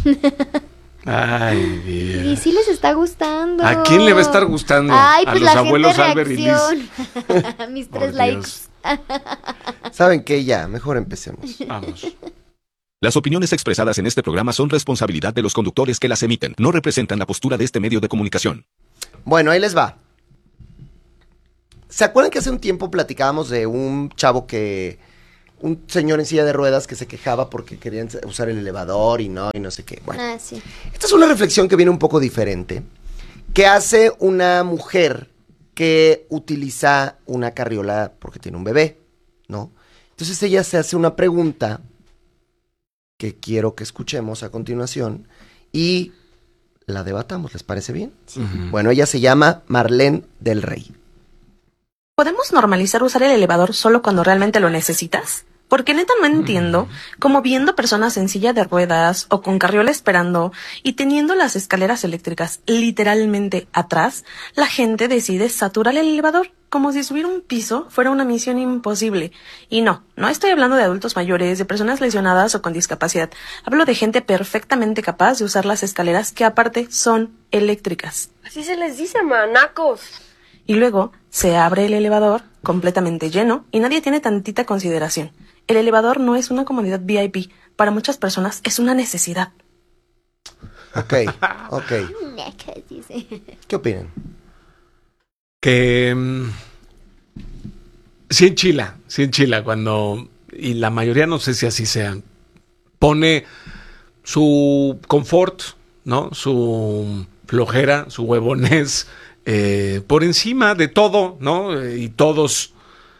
[SPEAKER 2] Ay,
[SPEAKER 5] Y
[SPEAKER 2] Dios.
[SPEAKER 5] sí les está gustando.
[SPEAKER 2] ¿A quién le va a estar gustando?
[SPEAKER 5] Ay,
[SPEAKER 2] A
[SPEAKER 5] pues
[SPEAKER 2] los
[SPEAKER 5] la
[SPEAKER 2] abuelos
[SPEAKER 5] gente
[SPEAKER 2] Albert y Liz.
[SPEAKER 5] reacciona. Mis
[SPEAKER 2] Por
[SPEAKER 5] 3 likes.
[SPEAKER 2] Dios.
[SPEAKER 1] ¿Saben qué? Ya, mejor empecemos.
[SPEAKER 2] Vamos.
[SPEAKER 6] Las opiniones expresadas en este programa son responsabilidad de los conductores que las emiten. No representan la postura de este medio de comunicación.
[SPEAKER 1] Bueno, ahí les va. ¿Se acuerdan que hace un tiempo platicábamos de un chavo un señor en silla de ruedas que se quejaba porque querían usar el elevador y no sé qué? Bueno,
[SPEAKER 5] Sí.
[SPEAKER 1] esta es una reflexión que viene un poco diferente, que hace una mujer que utiliza una carriola porque tiene un bebé, ¿no? Entonces ella se hace una pregunta que quiero que escuchemos a continuación y la debatamos, ¿les parece bien?
[SPEAKER 5] Sí.
[SPEAKER 1] Bueno, ella se llama Marlene del Rey.
[SPEAKER 7] ¿Podemos normalizar usar el elevador solo cuando realmente lo necesitas? Porque neta no entiendo cómo viendo personas en silla de ruedas o con carriola esperando y teniendo las escaleras eléctricas literalmente atrás, la gente decide saturar el elevador como si subir un piso fuera una misión imposible. Y no estoy hablando de adultos mayores, de personas lesionadas o con discapacidad. Hablo de gente perfectamente capaz de usar las escaleras que aparte son eléctricas.
[SPEAKER 8] Así se les dice, manacos.
[SPEAKER 7] Y luego se abre el elevador completamente lleno y nadie tiene tantita consideración. El elevador no es una comodidad VIP. Para muchas personas es una necesidad.
[SPEAKER 1] Ok. ¿Qué opinan?
[SPEAKER 2] Que sí enchila cuando, y la mayoría no sé si así sean, pone su confort, ¿no? Su flojera, su huevones por encima de todo, ¿no? Y todos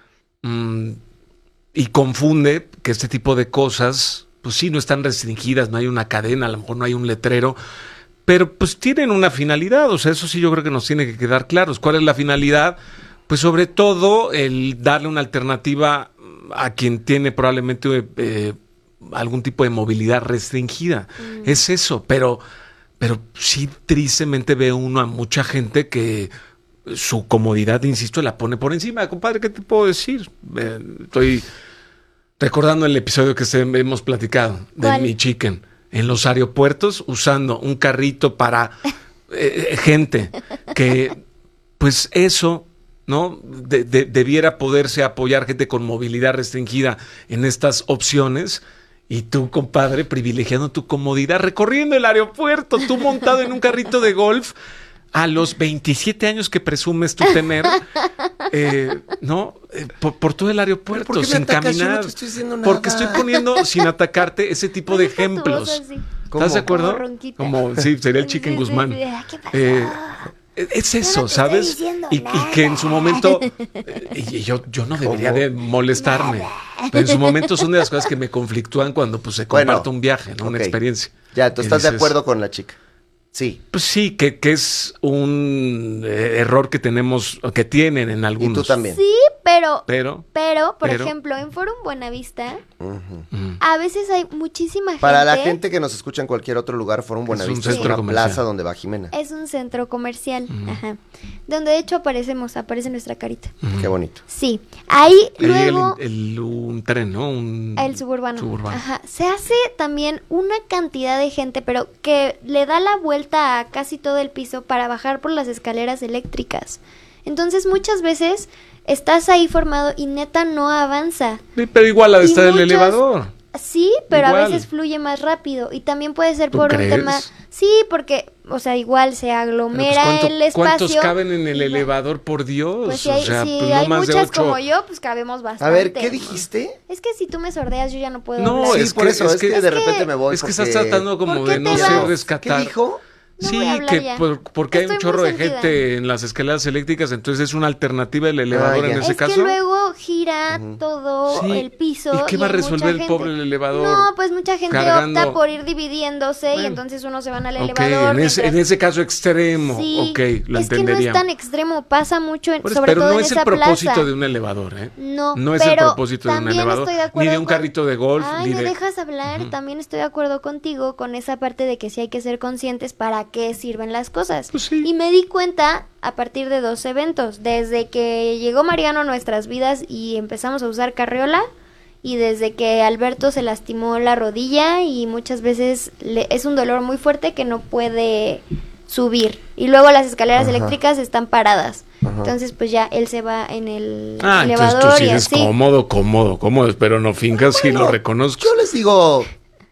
[SPEAKER 2] y confunde que este tipo de cosas, pues sí, no están restringidas, no hay una cadena, a lo mejor no hay un letrero, pero pues tienen una finalidad. O sea, eso sí yo creo que nos tiene que quedar claros. ¿Cuál es la finalidad? Pues sobre todo el darle una alternativa a quien tiene probablemente algún tipo de movilidad restringida. Es eso, pero sí tristemente ve uno a mucha gente que su comodidad, insisto, la pone por encima. Compadre, ¿qué te puedo decir? Estoy recordando el episodio que hemos platicado de
[SPEAKER 5] ¿Cuál?
[SPEAKER 2] Mi Chicken. En los aeropuertos, usando un carrito para gente que, pues eso, ¿no? Debiera poderse apoyar gente con movilidad restringida en estas opciones. Y tú, compadre, privilegiando tu comodidad, recorriendo el aeropuerto, tú montado en un carrito de golf, a los 27 años que presumes tú tener, ¿no? Por todo el aeropuerto,
[SPEAKER 1] ¿Por qué me
[SPEAKER 2] sin
[SPEAKER 1] atacas? Yo no
[SPEAKER 2] caminar.
[SPEAKER 1] te estoy diciendo nada.
[SPEAKER 2] Porque estoy poniendo, sin atacarte, ese tipo de ejemplos. ¿Estás de acuerdo?
[SPEAKER 5] Como ronquita.
[SPEAKER 2] Como, sí, sería el Chicken
[SPEAKER 5] Sí,
[SPEAKER 2] Guzmán.
[SPEAKER 5] sí. ¿Qué pasó?
[SPEAKER 2] Es eso,
[SPEAKER 5] te
[SPEAKER 2] ¿sabes?
[SPEAKER 5] estoy diciendo
[SPEAKER 2] Y que en su momento, y yo no debería de molestarme, pero en su momento son de las cosas que me conflictúan cuando pues se comparte un viaje, ¿no? Una
[SPEAKER 1] ok.
[SPEAKER 2] experiencia.
[SPEAKER 1] Ya, tú
[SPEAKER 2] Y
[SPEAKER 1] estás de
[SPEAKER 2] dices,
[SPEAKER 1] acuerdo con la chica. Sí.
[SPEAKER 2] Pues sí, que es un error que tenemos, o que tienen en algunos.
[SPEAKER 1] Y tú también.
[SPEAKER 5] Sí, pero, por
[SPEAKER 2] pero-
[SPEAKER 5] ejemplo, en Forum Buenavista,
[SPEAKER 1] Ujú.
[SPEAKER 2] Ah,
[SPEAKER 5] a veces hay muchísima gente.
[SPEAKER 1] Para la gente que nos escucha en cualquier otro lugar, Forum Buenavista es
[SPEAKER 2] centro
[SPEAKER 1] una
[SPEAKER 2] comercial.
[SPEAKER 1] plaza donde va Jimena.
[SPEAKER 5] Es un centro comercial, ajá, donde de hecho aparece nuestra carita.
[SPEAKER 1] Qué bonito.
[SPEAKER 5] Sí, ahí
[SPEAKER 2] Ahí
[SPEAKER 5] luego
[SPEAKER 2] un tren, ¿no?
[SPEAKER 5] el suburbano.
[SPEAKER 2] Suburbano.
[SPEAKER 5] Ajá, se hace también una cantidad de gente, pero que le da la vuelta a casi todo el piso para bajar por las escaleras eléctricas. Entonces muchas veces estás ahí formado y neta no avanza.
[SPEAKER 2] Sí, pero igual ha de
[SPEAKER 5] Y
[SPEAKER 2] estar el
[SPEAKER 5] muchas-
[SPEAKER 2] elevador.
[SPEAKER 5] Sí, pero
[SPEAKER 2] Igual.
[SPEAKER 5] a veces fluye más rápido y también puede ser
[SPEAKER 2] ¿Tú
[SPEAKER 5] por
[SPEAKER 2] crees?
[SPEAKER 5] un tema. Sí, porque, o sea, igual se
[SPEAKER 2] Pero, pues,
[SPEAKER 5] aglomera el espacio.
[SPEAKER 2] ¿cuántos caben en el
[SPEAKER 5] y va-
[SPEAKER 2] elevador, por Dios?
[SPEAKER 5] Pues si hay,
[SPEAKER 2] o sea,
[SPEAKER 5] si
[SPEAKER 2] pues no
[SPEAKER 5] hay
[SPEAKER 2] más de
[SPEAKER 5] muchas
[SPEAKER 2] 8.
[SPEAKER 5] como yo, pues cabemos bastante.
[SPEAKER 1] A ver, ¿qué dijiste?
[SPEAKER 5] Es que si tú me sordeas, yo ya no puedo
[SPEAKER 2] No,
[SPEAKER 5] hablar.
[SPEAKER 1] Sí,
[SPEAKER 2] es
[SPEAKER 1] por
[SPEAKER 2] que-
[SPEAKER 1] eso,
[SPEAKER 2] es
[SPEAKER 1] es
[SPEAKER 2] que-
[SPEAKER 1] que de repente me voy
[SPEAKER 2] Es que
[SPEAKER 1] porque-
[SPEAKER 2] estás tratando como
[SPEAKER 5] ¿Por qué
[SPEAKER 2] de no
[SPEAKER 5] te
[SPEAKER 2] sé
[SPEAKER 5] vas?
[SPEAKER 2] rescatar.
[SPEAKER 1] ¿Qué dijo?
[SPEAKER 5] No
[SPEAKER 2] Sí,
[SPEAKER 5] voy a hablar
[SPEAKER 2] que
[SPEAKER 5] ya.
[SPEAKER 2] porque hay un
[SPEAKER 5] Estoy
[SPEAKER 2] chorro
[SPEAKER 5] muy
[SPEAKER 2] de
[SPEAKER 5] sentida.
[SPEAKER 2] gente en las escaleras eléctricas, entonces es una alternativa el elevador
[SPEAKER 1] ya.
[SPEAKER 2] en ese
[SPEAKER 5] Es
[SPEAKER 2] caso.
[SPEAKER 5] que luego gira todo
[SPEAKER 2] Sí,
[SPEAKER 5] el piso.
[SPEAKER 2] ¿y qué va a
[SPEAKER 5] hay mucha
[SPEAKER 2] resolver el
[SPEAKER 5] gente.
[SPEAKER 2] pobre el elevador?
[SPEAKER 5] No, pues mucha gente
[SPEAKER 2] Cargando.
[SPEAKER 5] opta por ir dividiéndose y
[SPEAKER 2] Bueno.
[SPEAKER 5] entonces unos se van al
[SPEAKER 2] Ok,
[SPEAKER 5] elevador.
[SPEAKER 2] en ese caso extremo,
[SPEAKER 5] Sí,
[SPEAKER 2] ok, lo
[SPEAKER 5] es que
[SPEAKER 2] entendería.
[SPEAKER 5] no es tan extremo, pasa mucho,
[SPEAKER 2] Por eso,
[SPEAKER 5] sobre
[SPEAKER 2] pero
[SPEAKER 5] todo
[SPEAKER 2] no
[SPEAKER 5] en
[SPEAKER 2] es
[SPEAKER 5] esa
[SPEAKER 2] el propósito
[SPEAKER 5] plaza.
[SPEAKER 2] de un elevador, ¿eh?
[SPEAKER 5] No,
[SPEAKER 2] No es el
[SPEAKER 5] pero
[SPEAKER 2] propósito de un
[SPEAKER 5] también
[SPEAKER 2] elevador,
[SPEAKER 5] estoy de
[SPEAKER 2] ni
[SPEAKER 5] acuerdo
[SPEAKER 2] de un carrito de golf,
[SPEAKER 5] Ay,
[SPEAKER 2] ni
[SPEAKER 5] ¿me
[SPEAKER 2] de...
[SPEAKER 5] dejas hablar?
[SPEAKER 2] Ujú.
[SPEAKER 5] También estoy de acuerdo contigo con esa parte de que sí hay que ser conscientes para qué sirven las cosas.
[SPEAKER 2] Pues sí.
[SPEAKER 5] Y me di cuenta a partir de 2 eventos. Desde que llegó Mariano a nuestras vidas y empezamos a usar carriola, y desde que Alberto se lastimó la rodilla y muchas veces es un dolor muy fuerte que no puede subir. Y luego las escaleras
[SPEAKER 1] Ajá.
[SPEAKER 5] eléctricas están paradas.
[SPEAKER 1] Ajá.
[SPEAKER 5] Entonces pues ya él se va en el
[SPEAKER 2] Ah, entonces
[SPEAKER 5] elevador
[SPEAKER 2] tú sí
[SPEAKER 5] y
[SPEAKER 2] eres
[SPEAKER 5] así.
[SPEAKER 2] cómodo, pero no finjas si lo reconozco.
[SPEAKER 1] Yo les digo,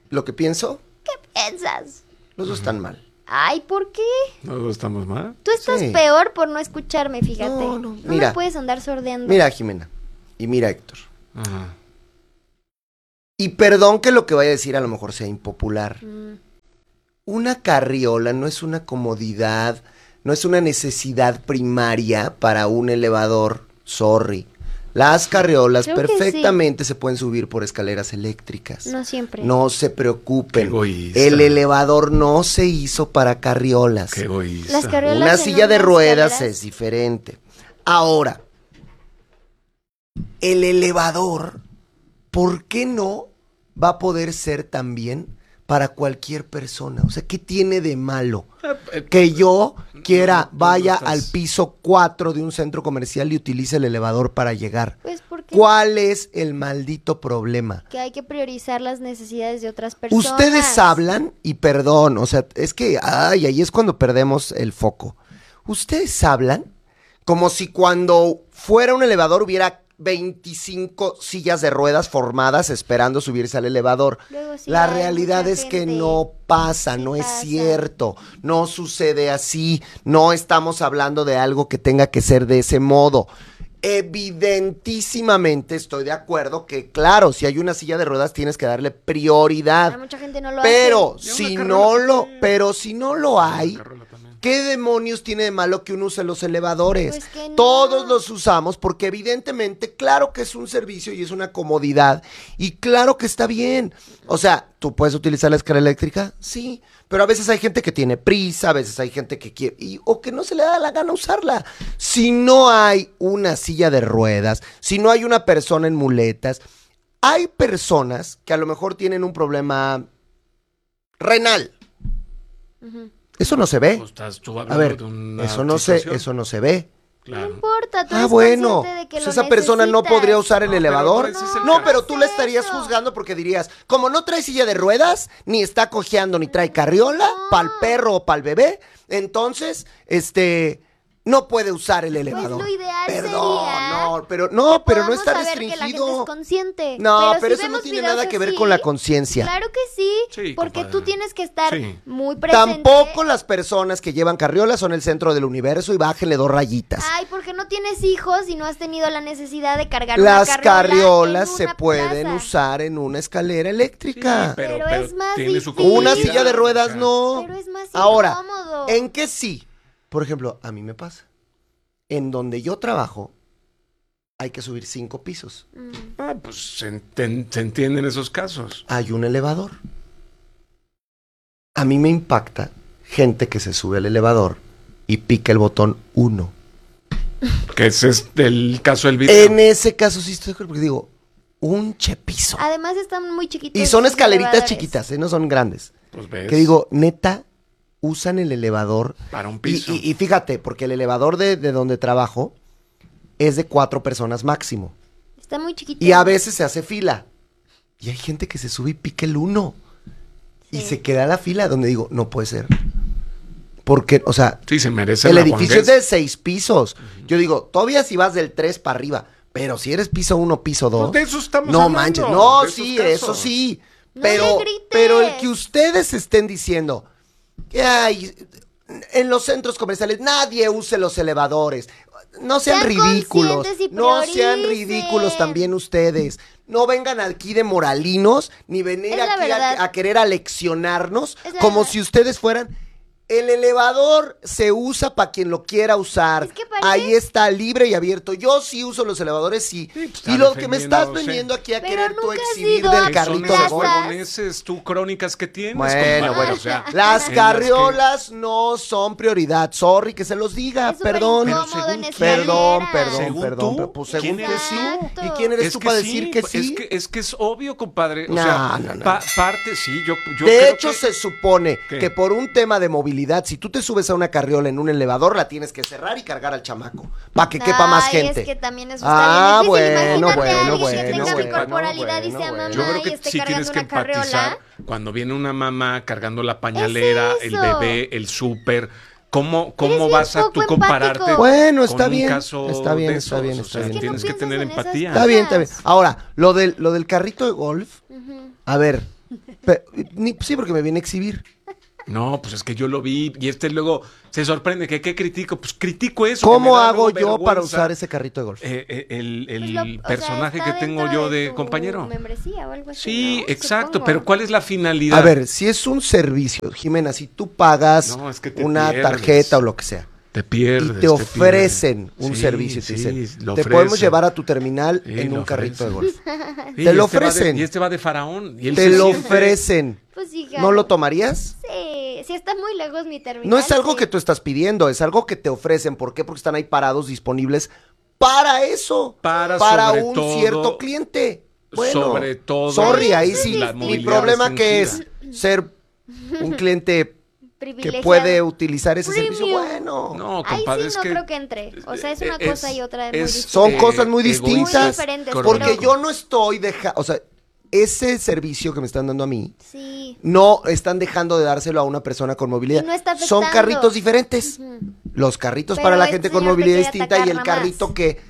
[SPEAKER 1] lo que pienso,
[SPEAKER 5] ¿Qué piensas?
[SPEAKER 1] los dos están mal.
[SPEAKER 5] Ay, ¿por qué?
[SPEAKER 2] ¿No estamos mal?
[SPEAKER 5] Tú estás
[SPEAKER 1] Sí.
[SPEAKER 5] peor por no escucharme, fíjate.
[SPEAKER 1] No,
[SPEAKER 5] me
[SPEAKER 1] mira.
[SPEAKER 5] puedes andar sordeando.
[SPEAKER 1] Mira, Jimena, y mira, Héctor.
[SPEAKER 2] Ajá.
[SPEAKER 1] Y perdón que lo que vaya a decir a lo mejor sea impopular.
[SPEAKER 5] Mm,
[SPEAKER 1] Una carriola no es una comodidad, no es una necesidad primaria para un elevador. Sorry. Las carriolas
[SPEAKER 5] Creo que
[SPEAKER 1] perfectamente se pueden subir por escaleras eléctricas.
[SPEAKER 5] no siempre.
[SPEAKER 1] No se preocupen.
[SPEAKER 2] Qué egoísta.
[SPEAKER 1] El elevador no se hizo para carriolas.
[SPEAKER 2] Qué egoísta.
[SPEAKER 5] Las carriolas
[SPEAKER 1] Una
[SPEAKER 5] en
[SPEAKER 1] silla de
[SPEAKER 5] unas
[SPEAKER 1] ruedas
[SPEAKER 5] escaleras-
[SPEAKER 1] es diferente. Ahora, el elevador, ¿por qué no va a poder ser también para cualquier persona? O sea, ¿qué tiene de malo? Que yo quiera, vaya
[SPEAKER 2] estás?
[SPEAKER 1] al piso 4 de un centro comercial y utilice el elevador para llegar.
[SPEAKER 5] Pues porque
[SPEAKER 1] ¿Cuál es el maldito problema?
[SPEAKER 5] que hay que priorizar las necesidades de otras personas.
[SPEAKER 1] Ustedes hablan, y perdón, o sea, es que, ay, ahí es cuando perdemos el foco. Ustedes hablan como si cuando fuera un elevador hubiera 25 sillas de ruedas formadas esperando subirse al elevador.
[SPEAKER 5] Luego sí
[SPEAKER 1] La
[SPEAKER 5] hay
[SPEAKER 1] realidad
[SPEAKER 5] mucha
[SPEAKER 1] es que
[SPEAKER 5] gente.
[SPEAKER 1] no pasa,
[SPEAKER 5] Sí
[SPEAKER 1] no es
[SPEAKER 5] pasa.
[SPEAKER 1] cierto, no sucede así, no estamos hablando de algo que tenga que ser de ese modo. Evidentísimamente estoy de acuerdo que, claro, si hay una silla de ruedas tienes que darle prioridad.
[SPEAKER 5] A mucha gente no lo
[SPEAKER 1] Pero
[SPEAKER 5] hace.
[SPEAKER 1] si no lo hay,
[SPEAKER 2] Carrola también.
[SPEAKER 1] ¿qué demonios tiene de malo que uno use los elevadores?
[SPEAKER 5] Pues que no.
[SPEAKER 1] Todos los usamos porque evidentemente, claro que es un servicio y es una comodidad y claro que está bien. O sea, ¿tú puedes utilizar la escalera eléctrica? Sí, pero a veces hay gente que tiene prisa, a veces hay gente que quiere o que no se le da la gana usarla. Si no hay una silla de ruedas, si no hay una persona en muletas, hay personas que a lo mejor tienen un problema renal.
[SPEAKER 5] Ujú.
[SPEAKER 1] Eso no se ve.
[SPEAKER 2] Pues estás tú
[SPEAKER 1] A
[SPEAKER 2] hablando
[SPEAKER 1] ver,
[SPEAKER 2] de una
[SPEAKER 1] eso no se ve.
[SPEAKER 5] No
[SPEAKER 2] Claro.
[SPEAKER 5] importa, tú
[SPEAKER 1] Ah,
[SPEAKER 5] eres
[SPEAKER 1] bueno.
[SPEAKER 5] consciente de que
[SPEAKER 1] Pues
[SPEAKER 5] lo
[SPEAKER 1] esa persona no
[SPEAKER 5] necesitas.
[SPEAKER 1] podría usar el
[SPEAKER 2] No, pero
[SPEAKER 1] elevador.
[SPEAKER 2] ese es el
[SPEAKER 1] No,
[SPEAKER 2] caso.
[SPEAKER 1] pero tú
[SPEAKER 5] No
[SPEAKER 1] le
[SPEAKER 5] es
[SPEAKER 1] estarías
[SPEAKER 5] eso.
[SPEAKER 1] juzgando porque dirías, como no trae silla de ruedas, ni está cojeando, ni trae carriola,
[SPEAKER 5] No.
[SPEAKER 1] para el perro o para el bebé, entonces, no puede usar el elevador.
[SPEAKER 5] Pues lo ideal
[SPEAKER 1] Perdón,
[SPEAKER 5] sería
[SPEAKER 1] no, pero
[SPEAKER 5] que
[SPEAKER 1] no
[SPEAKER 5] podamos
[SPEAKER 1] está
[SPEAKER 5] saber que la gente es
[SPEAKER 1] restringido.
[SPEAKER 5] consciente.
[SPEAKER 1] No, pero
[SPEAKER 5] si
[SPEAKER 1] eso no
[SPEAKER 5] vemos
[SPEAKER 1] tiene
[SPEAKER 5] videos
[SPEAKER 1] nada que ver
[SPEAKER 5] así,
[SPEAKER 1] con la conciencia.
[SPEAKER 5] Claro que sí,
[SPEAKER 2] Sí,
[SPEAKER 5] porque
[SPEAKER 2] compadre.
[SPEAKER 5] tú tienes que estar
[SPEAKER 2] Sí.
[SPEAKER 5] muy presente.
[SPEAKER 1] Tampoco las personas que llevan carriolas son el centro del universo y bájenle 2 rayitas.
[SPEAKER 5] Ay, porque no tienes hijos y no has tenido la necesidad de cargar
[SPEAKER 1] Las
[SPEAKER 5] una carriola
[SPEAKER 1] carriolas
[SPEAKER 5] en
[SPEAKER 1] se
[SPEAKER 5] una
[SPEAKER 1] pueden
[SPEAKER 5] plaza.
[SPEAKER 1] usar en una escalera eléctrica.
[SPEAKER 2] Sí,
[SPEAKER 5] Pero es más
[SPEAKER 2] tiene su
[SPEAKER 5] difícil.
[SPEAKER 1] Una
[SPEAKER 2] comodidad,
[SPEAKER 1] silla de ruedas
[SPEAKER 2] o sea,
[SPEAKER 1] no.
[SPEAKER 5] Pero es más
[SPEAKER 1] Ahora,
[SPEAKER 5] incómodo.
[SPEAKER 1] ¿en qué sí? Por ejemplo, a mí me pasa. En donde yo trabajo, hay que subir 5 pisos.
[SPEAKER 2] Ah, pues se entienden esos casos.
[SPEAKER 1] Hay un elevador. A mí me impacta gente que se sube al elevador y pica el botón 1.
[SPEAKER 2] Que ese es el caso del video.
[SPEAKER 1] En ese caso sí estoy de acuerdo, porque digo, un chepizo.
[SPEAKER 5] Además están muy chiquitos.
[SPEAKER 1] Y son
[SPEAKER 5] los
[SPEAKER 1] escaleritas
[SPEAKER 5] elevadores.
[SPEAKER 1] chiquitas, no son grandes.
[SPEAKER 2] Pues ves.
[SPEAKER 1] Que digo, neta, usan el elevador.
[SPEAKER 2] Para un piso.
[SPEAKER 1] Y fíjate, porque el elevador de donde trabajo es de 4 personas máximo.
[SPEAKER 5] Está muy chiquito.
[SPEAKER 1] Y a veces se hace fila. Y hay gente que se sube y pica el 1. Y
[SPEAKER 5] Sí.
[SPEAKER 1] se queda a la fila donde digo, no puede ser. Porque, o sea,
[SPEAKER 2] Sí, se merece
[SPEAKER 1] el
[SPEAKER 2] la
[SPEAKER 1] edificio es
[SPEAKER 2] guanguez.
[SPEAKER 1] de 6 pisos. Yo digo, todavía si vas del 3 para arriba. Pero si eres piso 1, piso 2.
[SPEAKER 2] Pues de eso estamos
[SPEAKER 1] no
[SPEAKER 2] hablando,
[SPEAKER 1] manches. No,
[SPEAKER 2] de esos
[SPEAKER 1] sí,
[SPEAKER 2] casos.
[SPEAKER 1] eso sí.
[SPEAKER 5] No
[SPEAKER 1] Pero,
[SPEAKER 5] le grites.
[SPEAKER 1] pero el que ustedes estén diciendo que hay en los centros comerciales nadie use los elevadores. No sean
[SPEAKER 5] Sean
[SPEAKER 1] ridículos.
[SPEAKER 5] conscientes y
[SPEAKER 1] No sean
[SPEAKER 5] prioricen.
[SPEAKER 1] ridículos también ustedes. No vengan aquí de moralinos ni venir
[SPEAKER 5] Es la
[SPEAKER 1] aquí
[SPEAKER 5] verdad.
[SPEAKER 1] a querer aleccionarnos
[SPEAKER 5] Es la
[SPEAKER 1] como
[SPEAKER 5] verdad.
[SPEAKER 1] si ustedes fueran. El elevador se usa para quien lo quiera usar.
[SPEAKER 5] Es que parece-
[SPEAKER 1] Ahí está libre y abierto. Yo sí uso los elevadores, sí.
[SPEAKER 2] Sí, pues,
[SPEAKER 1] Y
[SPEAKER 2] está
[SPEAKER 1] lo que me estás
[SPEAKER 2] defendiéndose.
[SPEAKER 1] vendiendo aquí a
[SPEAKER 5] Pero
[SPEAKER 1] querer tú
[SPEAKER 5] nunca has
[SPEAKER 1] exhibir
[SPEAKER 5] ido
[SPEAKER 1] del
[SPEAKER 5] a
[SPEAKER 2] ¿Qué
[SPEAKER 1] carrito
[SPEAKER 2] son
[SPEAKER 1] de
[SPEAKER 2] esas
[SPEAKER 1] golf.
[SPEAKER 2] huevoneces, tú crónicas que tienes?
[SPEAKER 1] Bueno,
[SPEAKER 2] compadre?
[SPEAKER 1] bueno.
[SPEAKER 2] O sea,
[SPEAKER 1] Las
[SPEAKER 2] en
[SPEAKER 1] carriolas no son prioridad. Sorry que se los diga.
[SPEAKER 5] Es súper
[SPEAKER 1] Perdón.
[SPEAKER 5] incómodo
[SPEAKER 2] Pero
[SPEAKER 5] en
[SPEAKER 2] según
[SPEAKER 1] Perdón,
[SPEAKER 5] escalera.
[SPEAKER 1] perdón,
[SPEAKER 2] ¿Según
[SPEAKER 1] perdón.
[SPEAKER 2] tú?
[SPEAKER 1] Pero, pues
[SPEAKER 2] ¿Quién
[SPEAKER 1] según tú
[SPEAKER 2] eres
[SPEAKER 1] sí.
[SPEAKER 5] tú?
[SPEAKER 1] ¿Y quién eres
[SPEAKER 2] Es
[SPEAKER 1] tú
[SPEAKER 2] que
[SPEAKER 1] para
[SPEAKER 2] sí,
[SPEAKER 1] decir que sí?
[SPEAKER 2] Es que es obvio, compadre. O
[SPEAKER 1] No,
[SPEAKER 2] sea,
[SPEAKER 1] no, no.
[SPEAKER 2] parte, sí, yo
[SPEAKER 1] De
[SPEAKER 2] creo
[SPEAKER 1] hecho,
[SPEAKER 2] que-
[SPEAKER 1] se supone
[SPEAKER 2] ¿Qué?
[SPEAKER 1] que por un tema de movilidad, si tú te subes a una carriola en un elevador, la tienes que cerrar y cargar al chamaco. Para que quepa más
[SPEAKER 5] Ay,
[SPEAKER 1] gente.
[SPEAKER 5] es que también eso
[SPEAKER 1] Ah,
[SPEAKER 5] está bien difícil.
[SPEAKER 1] bueno,
[SPEAKER 5] Imagínate a
[SPEAKER 1] bueno,
[SPEAKER 5] alguien que
[SPEAKER 1] bueno,
[SPEAKER 5] tenga mi
[SPEAKER 1] bueno,
[SPEAKER 5] corporalidad y sea
[SPEAKER 1] bueno,
[SPEAKER 5] mamá
[SPEAKER 2] Yo creo
[SPEAKER 5] y
[SPEAKER 2] que
[SPEAKER 5] esté
[SPEAKER 2] sí tienes
[SPEAKER 5] cargando
[SPEAKER 2] que
[SPEAKER 5] una carriola.
[SPEAKER 2] empatizar cuando viene una mamá cargando la pañalera,
[SPEAKER 5] Es
[SPEAKER 2] el
[SPEAKER 5] eso.
[SPEAKER 2] bebé, el súper. ¿Cómo
[SPEAKER 5] bien
[SPEAKER 2] vas a
[SPEAKER 5] poco
[SPEAKER 2] tú compararte?
[SPEAKER 5] empático.
[SPEAKER 1] Bueno,
[SPEAKER 2] con
[SPEAKER 1] está
[SPEAKER 2] un
[SPEAKER 1] bien,
[SPEAKER 2] caso
[SPEAKER 1] está bien,
[SPEAKER 2] de
[SPEAKER 1] está bien,
[SPEAKER 2] esos?
[SPEAKER 1] está
[SPEAKER 2] O sea,
[SPEAKER 1] bien.
[SPEAKER 2] tienes
[SPEAKER 5] Es que
[SPEAKER 2] que
[SPEAKER 5] no
[SPEAKER 2] tener
[SPEAKER 5] piensas en esas
[SPEAKER 2] empatía.
[SPEAKER 1] Está bien, está bien.
[SPEAKER 5] cosas.
[SPEAKER 1] Ahora, lo del carrito de golf,
[SPEAKER 5] Ujú.
[SPEAKER 1] a ver, Sí, porque me viene a exhibir.
[SPEAKER 2] No, pues es que yo lo vi y luego se sorprende que ¿qué critico? Pues critico eso.
[SPEAKER 1] ¿Cómo
[SPEAKER 2] que me da
[SPEAKER 1] hago
[SPEAKER 2] luego
[SPEAKER 1] yo para
[SPEAKER 2] vergüenza.
[SPEAKER 1] usar ese carrito de golf?
[SPEAKER 2] El
[SPEAKER 5] O sea,
[SPEAKER 2] personaje
[SPEAKER 5] está
[SPEAKER 2] que tengo
[SPEAKER 5] dentro
[SPEAKER 2] yo de
[SPEAKER 5] tu
[SPEAKER 2] compañero.
[SPEAKER 5] membresía o algo así,
[SPEAKER 2] Sí,
[SPEAKER 5] ¿no?
[SPEAKER 2] exacto,
[SPEAKER 5] Supongo.
[SPEAKER 2] pero ¿cuál es la finalidad?
[SPEAKER 1] A ver, si es un servicio, Jimena, si tú pagas
[SPEAKER 2] No, es que te
[SPEAKER 1] una
[SPEAKER 2] pierdes.
[SPEAKER 1] tarjeta o lo que sea,
[SPEAKER 2] Te pierdes.
[SPEAKER 1] y te ofrecen un
[SPEAKER 2] Sí,
[SPEAKER 1] servicio y te
[SPEAKER 2] sí,
[SPEAKER 1] dicen,
[SPEAKER 2] lo
[SPEAKER 1] te
[SPEAKER 2] ofrecen.
[SPEAKER 1] podemos llevar a tu terminal
[SPEAKER 2] Sí,
[SPEAKER 1] en
[SPEAKER 2] lo
[SPEAKER 1] un carrito de
[SPEAKER 2] ofrecen.
[SPEAKER 1] golf.
[SPEAKER 2] Sí,
[SPEAKER 1] te lo
[SPEAKER 2] y este va de-
[SPEAKER 1] ofrecen.
[SPEAKER 2] y este va de faraón. Y él
[SPEAKER 1] Te
[SPEAKER 2] se
[SPEAKER 1] lo
[SPEAKER 2] siente-
[SPEAKER 1] ofrecen.
[SPEAKER 5] Pues sí,
[SPEAKER 1] ¿No lo tomarías?
[SPEAKER 5] Sí, si está muy lejos mi terminal.
[SPEAKER 1] No es algo
[SPEAKER 5] sí.
[SPEAKER 1] que tú estás pidiendo, es algo que te ofrecen. ¿Por qué? Porque están ahí parados, disponibles para eso.
[SPEAKER 2] Para sobre
[SPEAKER 1] un
[SPEAKER 2] todo-
[SPEAKER 1] cierto cliente. Bueno,
[SPEAKER 2] sobre todo
[SPEAKER 1] sorry, ahí
[SPEAKER 5] Eso es
[SPEAKER 1] sí.
[SPEAKER 2] la
[SPEAKER 5] distinto.
[SPEAKER 1] Mi
[SPEAKER 2] movilidad
[SPEAKER 1] problema que es
[SPEAKER 2] restringida.
[SPEAKER 1] ser un cliente que
[SPEAKER 5] Privilegiado.
[SPEAKER 1] puede utilizar ese servicio.
[SPEAKER 5] Premium.
[SPEAKER 1] Bueno,
[SPEAKER 2] No,
[SPEAKER 5] Ahí
[SPEAKER 2] compadre,
[SPEAKER 5] sí
[SPEAKER 2] es
[SPEAKER 5] no
[SPEAKER 2] que
[SPEAKER 5] creo que entre. O sea, es una
[SPEAKER 2] es-
[SPEAKER 5] cosa y otra muy
[SPEAKER 2] es-
[SPEAKER 5] distinta.
[SPEAKER 1] son cosas muy
[SPEAKER 2] egoísta.
[SPEAKER 1] distintas.
[SPEAKER 5] Muy diferentes,
[SPEAKER 1] Porque
[SPEAKER 5] pero-
[SPEAKER 1] yo no estoy dejando, o sea, ese servicio que me están dando a mí,
[SPEAKER 5] Sí.
[SPEAKER 1] no están dejando de dárselo a una persona con movilidad.
[SPEAKER 5] Y no está
[SPEAKER 1] Son
[SPEAKER 5] afectando.
[SPEAKER 1] carritos diferentes.
[SPEAKER 5] Ujú.
[SPEAKER 1] Los carritos
[SPEAKER 5] Pero
[SPEAKER 1] para la
[SPEAKER 5] este
[SPEAKER 1] gente con
[SPEAKER 5] señor te
[SPEAKER 1] movilidad
[SPEAKER 5] quiere
[SPEAKER 1] distinta y
[SPEAKER 5] atacar
[SPEAKER 1] el
[SPEAKER 5] nada
[SPEAKER 1] carrito
[SPEAKER 5] más.
[SPEAKER 1] que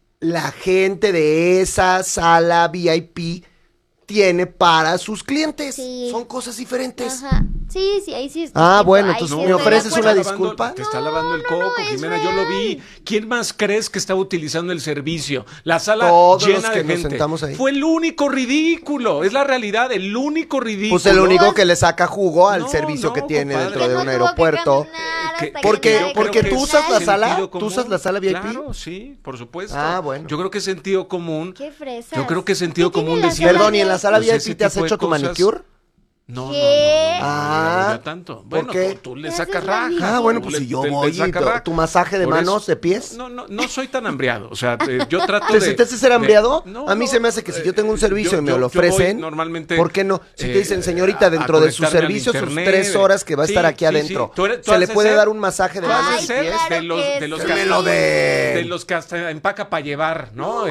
[SPEAKER 1] la gente de esa sala VIP tiene para sus clientes.
[SPEAKER 5] Sí.
[SPEAKER 1] Son cosas diferentes.
[SPEAKER 5] Ajá. Sí, sí, ahí sí es
[SPEAKER 1] Ah,
[SPEAKER 5] distinto.
[SPEAKER 1] bueno,
[SPEAKER 5] Ahí
[SPEAKER 1] entonces
[SPEAKER 5] sí
[SPEAKER 1] me
[SPEAKER 5] estoy de
[SPEAKER 1] ofreces
[SPEAKER 5] acuerdo.
[SPEAKER 1] una
[SPEAKER 2] Te está lavando-
[SPEAKER 1] disculpa.
[SPEAKER 2] Te está lavando el
[SPEAKER 5] No,
[SPEAKER 2] coco,
[SPEAKER 5] es
[SPEAKER 2] Jimena, yo lo vi.
[SPEAKER 5] real.
[SPEAKER 2] ¿Quién más crees que está utilizando el servicio? La sala
[SPEAKER 1] Todos
[SPEAKER 2] llena
[SPEAKER 1] los que
[SPEAKER 2] de
[SPEAKER 1] nos
[SPEAKER 2] gente.
[SPEAKER 1] sentamos ahí.
[SPEAKER 2] Fue el único ridículo, es la realidad, el único ridículo.
[SPEAKER 1] Pues el único que le saca jugo al
[SPEAKER 2] No,
[SPEAKER 1] servicio
[SPEAKER 2] no,
[SPEAKER 1] que tiene
[SPEAKER 2] compadre.
[SPEAKER 1] dentro de
[SPEAKER 5] Que
[SPEAKER 1] un
[SPEAKER 5] no tuvo que
[SPEAKER 1] aeropuerto.
[SPEAKER 5] caminar
[SPEAKER 2] Que-
[SPEAKER 5] hasta que
[SPEAKER 1] porque-
[SPEAKER 5] llegara al
[SPEAKER 1] porque
[SPEAKER 2] creo que
[SPEAKER 1] tú
[SPEAKER 2] es
[SPEAKER 1] usas la
[SPEAKER 5] terminal.
[SPEAKER 1] sala,
[SPEAKER 2] sentido
[SPEAKER 1] ¿tú
[SPEAKER 2] común.
[SPEAKER 1] usas la sala VIP?
[SPEAKER 2] Claro, sí, por supuesto.
[SPEAKER 1] Ah, bueno.
[SPEAKER 2] Yo creo que es sentido común.
[SPEAKER 5] Qué fresas.
[SPEAKER 2] Yo creo que es sentido
[SPEAKER 5] ¿Qué tiene
[SPEAKER 2] común
[SPEAKER 5] la
[SPEAKER 2] decir-
[SPEAKER 5] sala
[SPEAKER 1] Perdón, ¿y en la sala
[SPEAKER 2] Pues
[SPEAKER 1] VIP
[SPEAKER 2] ese
[SPEAKER 1] te has
[SPEAKER 2] tipo de
[SPEAKER 1] hecho tu
[SPEAKER 2] cosas.
[SPEAKER 1] manicure?
[SPEAKER 2] No,
[SPEAKER 5] ¿Qué?
[SPEAKER 1] Ah,
[SPEAKER 2] no, ya tanto.
[SPEAKER 1] ¿por
[SPEAKER 2] Bueno,
[SPEAKER 1] qué?
[SPEAKER 2] tú le
[SPEAKER 5] ¿Qué
[SPEAKER 2] sacas
[SPEAKER 5] haces la
[SPEAKER 2] raja.
[SPEAKER 5] vida?
[SPEAKER 1] Ah, bueno,
[SPEAKER 2] Tú
[SPEAKER 1] pues
[SPEAKER 2] le-
[SPEAKER 1] si yo
[SPEAKER 2] te- le
[SPEAKER 1] voy y
[SPEAKER 2] sacas raja.
[SPEAKER 1] tu masaje de
[SPEAKER 2] Por eso-
[SPEAKER 1] manos, de pies.
[SPEAKER 2] No soy tan hambriado. O sea, yo trato
[SPEAKER 1] ¿Te
[SPEAKER 2] de...
[SPEAKER 1] sentiste ser hambriado?
[SPEAKER 2] no,
[SPEAKER 1] A mí
[SPEAKER 2] no,
[SPEAKER 1] se me hace que si yo tengo un servicio y me lo
[SPEAKER 2] yo
[SPEAKER 1] ofrecen,
[SPEAKER 2] voy normalmente,
[SPEAKER 1] ¿por qué no? Si te dicen,
[SPEAKER 2] a
[SPEAKER 1] señorita, dentro de su
[SPEAKER 2] conectarme al
[SPEAKER 1] servicio, sus
[SPEAKER 2] internet,
[SPEAKER 1] 3 horas que va a estar
[SPEAKER 2] sí,
[SPEAKER 1] aquí
[SPEAKER 2] sí,
[SPEAKER 1] adentro,
[SPEAKER 2] sí. ¿Tú
[SPEAKER 1] ¿se le
[SPEAKER 2] haces
[SPEAKER 1] puede
[SPEAKER 2] ser?
[SPEAKER 1] dar un masaje de
[SPEAKER 2] Tú
[SPEAKER 1] manos
[SPEAKER 2] haces
[SPEAKER 1] y
[SPEAKER 2] ser
[SPEAKER 1] pies?
[SPEAKER 5] claro
[SPEAKER 2] de los,
[SPEAKER 5] que
[SPEAKER 2] de los
[SPEAKER 5] sí.
[SPEAKER 2] que
[SPEAKER 1] ¡Que me lo den!
[SPEAKER 2] de los que hasta empaca para llevar, ¿no?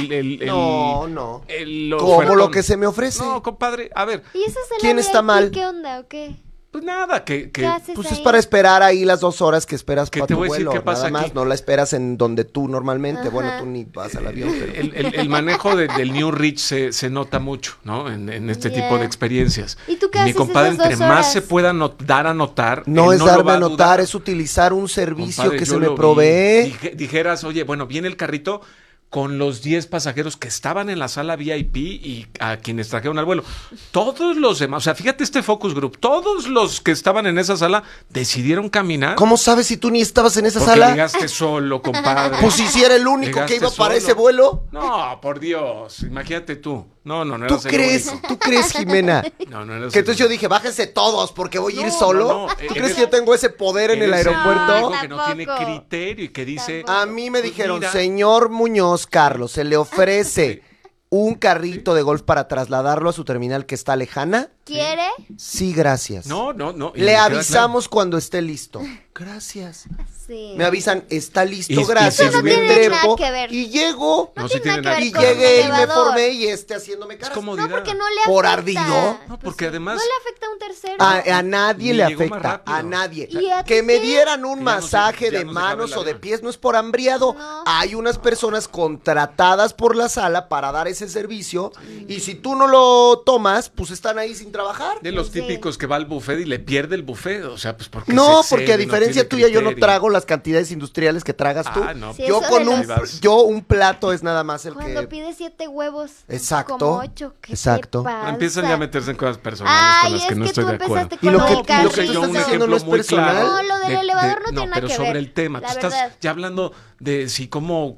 [SPEAKER 1] No.
[SPEAKER 2] el
[SPEAKER 1] Como
[SPEAKER 2] ofertón.
[SPEAKER 1] lo que se me ofrece.
[SPEAKER 2] No, compadre, a ver,
[SPEAKER 5] ¿Y esa sala
[SPEAKER 1] ¿Quién está
[SPEAKER 5] VIP,
[SPEAKER 1] mal?
[SPEAKER 5] ¿Qué onda o qué?
[SPEAKER 2] pues nada, que
[SPEAKER 5] ¿Qué haces
[SPEAKER 1] Pues
[SPEAKER 5] ahí?
[SPEAKER 1] es para esperar ahí las 2 horas que esperas
[SPEAKER 2] ¿Qué
[SPEAKER 1] para
[SPEAKER 2] te
[SPEAKER 1] tu
[SPEAKER 2] voy a decir
[SPEAKER 1] vuelo.
[SPEAKER 2] qué pasa
[SPEAKER 1] Nada más,
[SPEAKER 2] aquí?
[SPEAKER 1] no la esperas en donde tú normalmente.
[SPEAKER 5] Ajá.
[SPEAKER 1] Bueno, tú ni vas al avión, pero...
[SPEAKER 2] el manejo del New Rich se nota mucho, ¿no? En este
[SPEAKER 5] Ya.
[SPEAKER 2] tipo de experiencias.
[SPEAKER 5] ¿Y tú qué
[SPEAKER 2] Mi
[SPEAKER 5] haces
[SPEAKER 2] compadre,
[SPEAKER 5] esas 2
[SPEAKER 2] entre más
[SPEAKER 5] horas?
[SPEAKER 2] se pueda dar a notar,
[SPEAKER 1] No
[SPEAKER 2] él
[SPEAKER 1] es
[SPEAKER 2] lo
[SPEAKER 1] darme
[SPEAKER 2] va
[SPEAKER 1] a notar,
[SPEAKER 2] dudar.
[SPEAKER 1] es utilizar un servicio
[SPEAKER 2] Compadre,
[SPEAKER 1] que
[SPEAKER 2] yo
[SPEAKER 1] se me
[SPEAKER 2] lo vi.
[SPEAKER 1] provee.
[SPEAKER 2] Dijeras, oye, bueno, viene el carrito con los 10 pasajeros que estaban en la sala VIP y a quienes trajeron al vuelo. Todos los demás, o sea, fíjate este focus group, todos los que estaban en esa sala decidieron caminar.
[SPEAKER 1] ¿Cómo sabes si tú ni estabas en esa
[SPEAKER 2] Porque
[SPEAKER 1] sala?
[SPEAKER 2] llegaste solo, compadre.
[SPEAKER 1] Pues si sí era el único
[SPEAKER 2] Llegaste
[SPEAKER 1] que iba para
[SPEAKER 2] solo.
[SPEAKER 1] ese vuelo.
[SPEAKER 2] No, por Dios, imagínate tú. No
[SPEAKER 1] ¿Tú
[SPEAKER 2] eras el
[SPEAKER 1] crees,
[SPEAKER 2] único.
[SPEAKER 1] tú crees, Jimena?
[SPEAKER 2] No eras
[SPEAKER 1] Que entonces
[SPEAKER 2] el
[SPEAKER 1] yo dije, bájense todos porque voy a ir
[SPEAKER 2] No,
[SPEAKER 1] solo.
[SPEAKER 2] no, no,
[SPEAKER 1] ¿Tú
[SPEAKER 2] eres-
[SPEAKER 1] crees que yo tengo ese poder en el
[SPEAKER 2] Eres
[SPEAKER 1] aeropuerto?
[SPEAKER 2] único que no tiene
[SPEAKER 5] Tampoco.
[SPEAKER 2] criterio y que dice...
[SPEAKER 5] Tampoco.
[SPEAKER 1] A mí me
[SPEAKER 2] Pues
[SPEAKER 1] dijeron,
[SPEAKER 2] mira.
[SPEAKER 1] señor Muñoz Carlos, ¿se le ofrece un carrito de golf para trasladarlo a su terminal que está lejana?
[SPEAKER 5] ¿Quiere?
[SPEAKER 1] Sí, gracias.
[SPEAKER 2] No. y me
[SPEAKER 1] Le
[SPEAKER 2] queda
[SPEAKER 1] avisamos cuando esté listo. Gracias.
[SPEAKER 5] Sí.
[SPEAKER 1] Me avisan, está listo,
[SPEAKER 2] Y-
[SPEAKER 1] gracias.
[SPEAKER 2] Eso no
[SPEAKER 1] me
[SPEAKER 2] tiene
[SPEAKER 1] trepo
[SPEAKER 5] nada que ver.
[SPEAKER 1] y llego.
[SPEAKER 2] No,
[SPEAKER 5] No
[SPEAKER 2] sí
[SPEAKER 5] tiene
[SPEAKER 2] tiene
[SPEAKER 5] nada que
[SPEAKER 1] Y
[SPEAKER 5] ver con
[SPEAKER 1] llegué y
[SPEAKER 5] un
[SPEAKER 1] me
[SPEAKER 5] elevador.
[SPEAKER 1] formé y haciéndome
[SPEAKER 2] Es
[SPEAKER 1] caras.
[SPEAKER 2] comodidad.
[SPEAKER 5] No, porque no le afecta.
[SPEAKER 1] ¿Por ardido?
[SPEAKER 2] No, porque además...
[SPEAKER 5] No le afecta a un tercero.
[SPEAKER 1] A nadie
[SPEAKER 2] Ni
[SPEAKER 1] le
[SPEAKER 2] llegó más
[SPEAKER 1] afecta,
[SPEAKER 2] rápido.
[SPEAKER 1] a nadie.
[SPEAKER 5] ¿Y a
[SPEAKER 1] Que
[SPEAKER 5] ti
[SPEAKER 1] me
[SPEAKER 5] qué?
[SPEAKER 1] dieran un
[SPEAKER 2] Ya no
[SPEAKER 1] masaje
[SPEAKER 2] se- ya
[SPEAKER 1] de
[SPEAKER 2] no se cabe
[SPEAKER 1] manos
[SPEAKER 2] el
[SPEAKER 1] o de
[SPEAKER 2] avión.
[SPEAKER 1] pies no es por hambriado.
[SPEAKER 5] No.
[SPEAKER 1] Hay unas personas contratadas por la sala para dar ese servicio y si tú no lo tomas, pues están ahí sin trabajar.
[SPEAKER 2] De los
[SPEAKER 5] Sí.
[SPEAKER 2] típicos que va al buffet y le pierde el buffet, o sea, pues porque
[SPEAKER 1] No,
[SPEAKER 2] se excede,
[SPEAKER 1] porque a
[SPEAKER 2] no
[SPEAKER 1] diferencia
[SPEAKER 2] tiene
[SPEAKER 1] tuya yo no
[SPEAKER 2] criterio.
[SPEAKER 1] trago las cantidades industriales que tragas tú.
[SPEAKER 2] Ah, no.
[SPEAKER 5] Sí,
[SPEAKER 1] Yo
[SPEAKER 5] eso
[SPEAKER 1] con
[SPEAKER 5] de
[SPEAKER 1] un
[SPEAKER 5] los-
[SPEAKER 1] un plato es nada más el
[SPEAKER 5] Cuando
[SPEAKER 1] que
[SPEAKER 5] pide 7 huevos.
[SPEAKER 1] Exacto,
[SPEAKER 5] Como 8. ¿Qué
[SPEAKER 1] exacto.
[SPEAKER 5] te pasa?
[SPEAKER 2] Pero empiezan ya a meterse en cosas personales
[SPEAKER 5] Ay,
[SPEAKER 2] con las que
[SPEAKER 5] es
[SPEAKER 2] no
[SPEAKER 5] que
[SPEAKER 2] estoy
[SPEAKER 5] tú
[SPEAKER 2] de acuerdo.
[SPEAKER 5] empezaste
[SPEAKER 1] Y lo
[SPEAKER 5] con
[SPEAKER 1] que-
[SPEAKER 5] el
[SPEAKER 1] y lo que
[SPEAKER 5] casi.
[SPEAKER 1] tú estás
[SPEAKER 2] un
[SPEAKER 1] diciendo
[SPEAKER 2] ejemplo
[SPEAKER 1] no es
[SPEAKER 2] muy
[SPEAKER 1] personal.
[SPEAKER 2] claro
[SPEAKER 5] No, lo del elevador no tiene nada
[SPEAKER 2] pero
[SPEAKER 5] que
[SPEAKER 2] sobre
[SPEAKER 5] ver,
[SPEAKER 2] el tema, tú
[SPEAKER 5] la
[SPEAKER 2] estás
[SPEAKER 5] verdad.
[SPEAKER 2] ya hablando de si como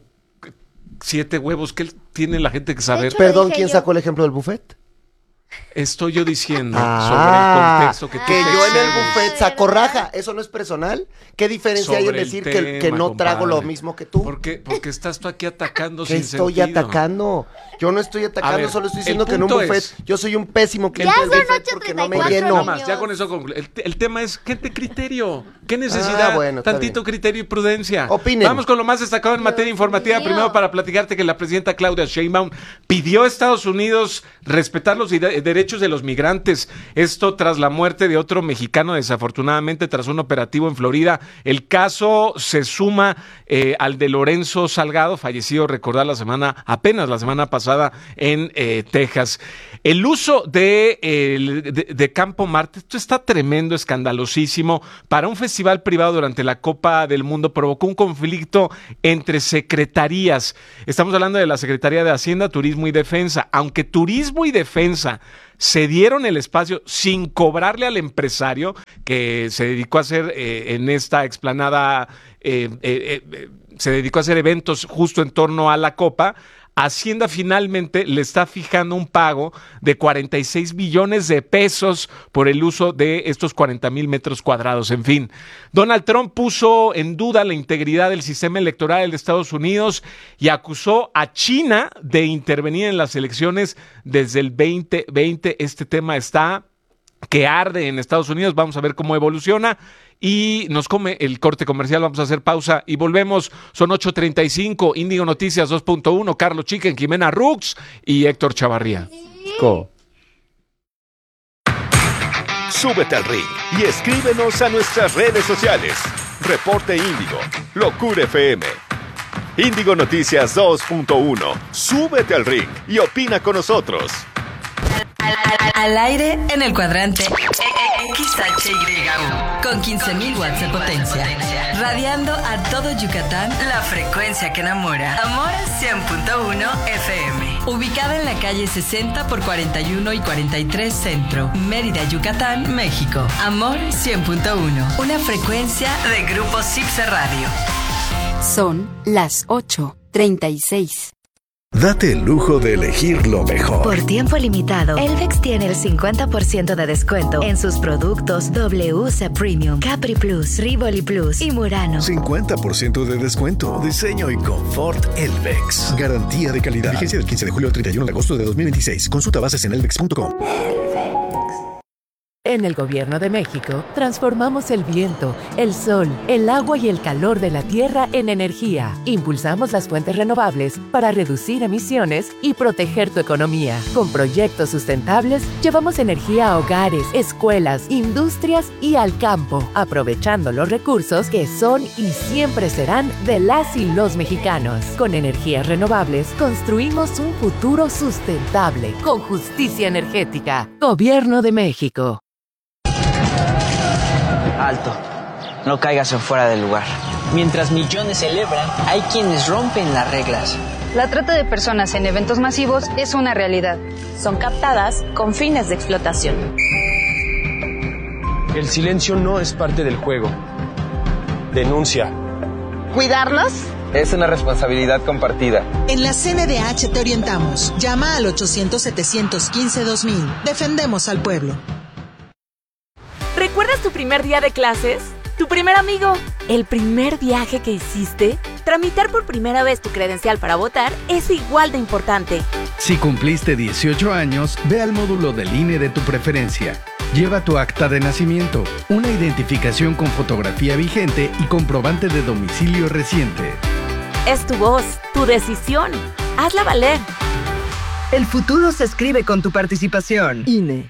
[SPEAKER 2] 7 huevos, ¿qué tiene la gente que saber?
[SPEAKER 5] hecho,
[SPEAKER 1] Perdón,
[SPEAKER 5] dije
[SPEAKER 1] ¿quién
[SPEAKER 5] yo.
[SPEAKER 1] sacó el ejemplo del buffet?
[SPEAKER 2] Estoy yo diciendo
[SPEAKER 1] Ah,
[SPEAKER 2] sobre el contexto que tú
[SPEAKER 1] que
[SPEAKER 2] te
[SPEAKER 1] yo en el
[SPEAKER 2] exhibes.
[SPEAKER 1] buffet saco
[SPEAKER 5] ¿verdad?
[SPEAKER 1] raja, ¿eso no es personal? ¿Qué diferencia hay en
[SPEAKER 2] Sobre el
[SPEAKER 1] decir
[SPEAKER 2] tema,
[SPEAKER 1] que no trago lo
[SPEAKER 2] compadre.
[SPEAKER 1] mismo que tú?
[SPEAKER 2] Porque estás tú aquí atacando
[SPEAKER 1] ¿Qué
[SPEAKER 2] sin
[SPEAKER 1] estoy
[SPEAKER 2] sentido.
[SPEAKER 1] atacando? Yo no estoy atacando,
[SPEAKER 2] ver,
[SPEAKER 1] solo estoy
[SPEAKER 2] el
[SPEAKER 1] diciendo que en un
[SPEAKER 2] punto
[SPEAKER 1] buffet
[SPEAKER 2] es-
[SPEAKER 1] yo soy un pésimo cliente
[SPEAKER 5] Ya
[SPEAKER 1] del
[SPEAKER 5] son
[SPEAKER 1] buffet porque no me
[SPEAKER 5] 8:34
[SPEAKER 1] lleno.
[SPEAKER 2] Nada más, ya con eso concluyo. El tema es gente criterio. ¿Qué necesidad?
[SPEAKER 1] Bueno,
[SPEAKER 2] tantito criterio y prudencia.
[SPEAKER 1] Opinen.
[SPEAKER 2] Vamos con lo más destacado en materia informativa. Primero, para platicarte que la presidenta Claudia Sheinbaum pidió a Estados Unidos respetar los derechos de los migrantes. Esto tras la muerte de otro mexicano, desafortunadamente, tras un operativo en Florida. El caso se suma al de Lorenzo Salgado, fallecido, recordar, apenas la semana pasada en Texas. El uso de Campo Marte, esto está tremendo, escandalosísimo. Para un festival privado durante la Copa del Mundo provocó un conflicto entre secretarías. Estamos hablando de la Secretaría de Hacienda, Turismo y Defensa. Aunque Turismo y Defensa se dieron el espacio sin cobrarle al empresario que se dedicó a hacer en esta explanada, se dedicó a hacer eventos justo en torno a la Copa, Hacienda finalmente le está fijando un pago de 46 billones de pesos por el uso de estos 40,000 metros cuadrados. En fin, Donald Trump puso en duda la integridad del sistema electoral de Estados Unidos y acusó a China de intervenir en las elecciones desde el 2020. Este tema está que arde en Estados Unidos. Vamos a ver cómo evoluciona. Y nos come el corte comercial, vamos a hacer pausa y volvemos. Son 8:35, Índigo Noticias 2.1, Carlos Chicken, Jimena Rux y Héctor Chavarría.
[SPEAKER 4] Súbete al ring y escríbenos a nuestras redes sociales. Reporte Índigo, Locura FM. Índigo Noticias 2.1, súbete al ring y opina con nosotros.
[SPEAKER 9] Al aire en el cuadrante XHYU con 15,000 watts de potencia, radiando a todo Yucatán la frecuencia que enamora. Amor 100.1 FM, ubicada en la calle 60 por 41 y 43 Centro, Mérida, Yucatán, México. Amor 100.1, una frecuencia de Grupo Cipse Radio.
[SPEAKER 10] Son las 8:36.
[SPEAKER 11] Date el lujo de elegir lo mejor.
[SPEAKER 12] Por tiempo limitado, Elvex tiene el 50% de descuento en sus productos WC Premium, Capri Plus, Rivoli Plus y Murano.
[SPEAKER 11] 50% de descuento. Diseño y confort Elvex. Garantía de calidad. Vigencia del 15 de julio al 31 de agosto de 2026. Consulta bases en elvex.com.
[SPEAKER 13] En el Gobierno de México, transformamos el viento, el sol, el agua y el calor de la tierra en energía. Impulsamos las fuentes renovables para reducir emisiones y proteger tu economía. Con proyectos sustentables, llevamos energía a hogares, escuelas, industrias y al campo, aprovechando los recursos que son y siempre serán de las y los mexicanos. Con energías renovables, construimos un futuro sustentable, con justicia energética. Gobierno de México.
[SPEAKER 14] Alto, no caigas en fuera del lugar. Mientras millones celebran, hay quienes rompen las reglas.
[SPEAKER 15] La trata de personas en eventos masivos es una realidad.
[SPEAKER 16] Son captadas con fines de explotación.
[SPEAKER 17] El silencio no es parte del juego. Denuncia.
[SPEAKER 18] ¿Cuidarlos?
[SPEAKER 17] Es una responsabilidad compartida.
[SPEAKER 19] En la CNDH te orientamos. Llama al 800-715-2000. Defendemos al pueblo.
[SPEAKER 20] ¿Recuerdas tu primer día de clases? ¿Tu primer amigo? ¿El primer viaje que hiciste? Tramitar por primera vez tu credencial para votar es igual de importante.
[SPEAKER 21] Si cumpliste 18 años, ve al módulo del INE de tu preferencia. Lleva tu acta de nacimiento, una identificación con fotografía vigente y comprobante de domicilio reciente.
[SPEAKER 20] Es tu voz, tu decisión. Hazla valer.
[SPEAKER 22] El futuro se escribe con tu participación. INE.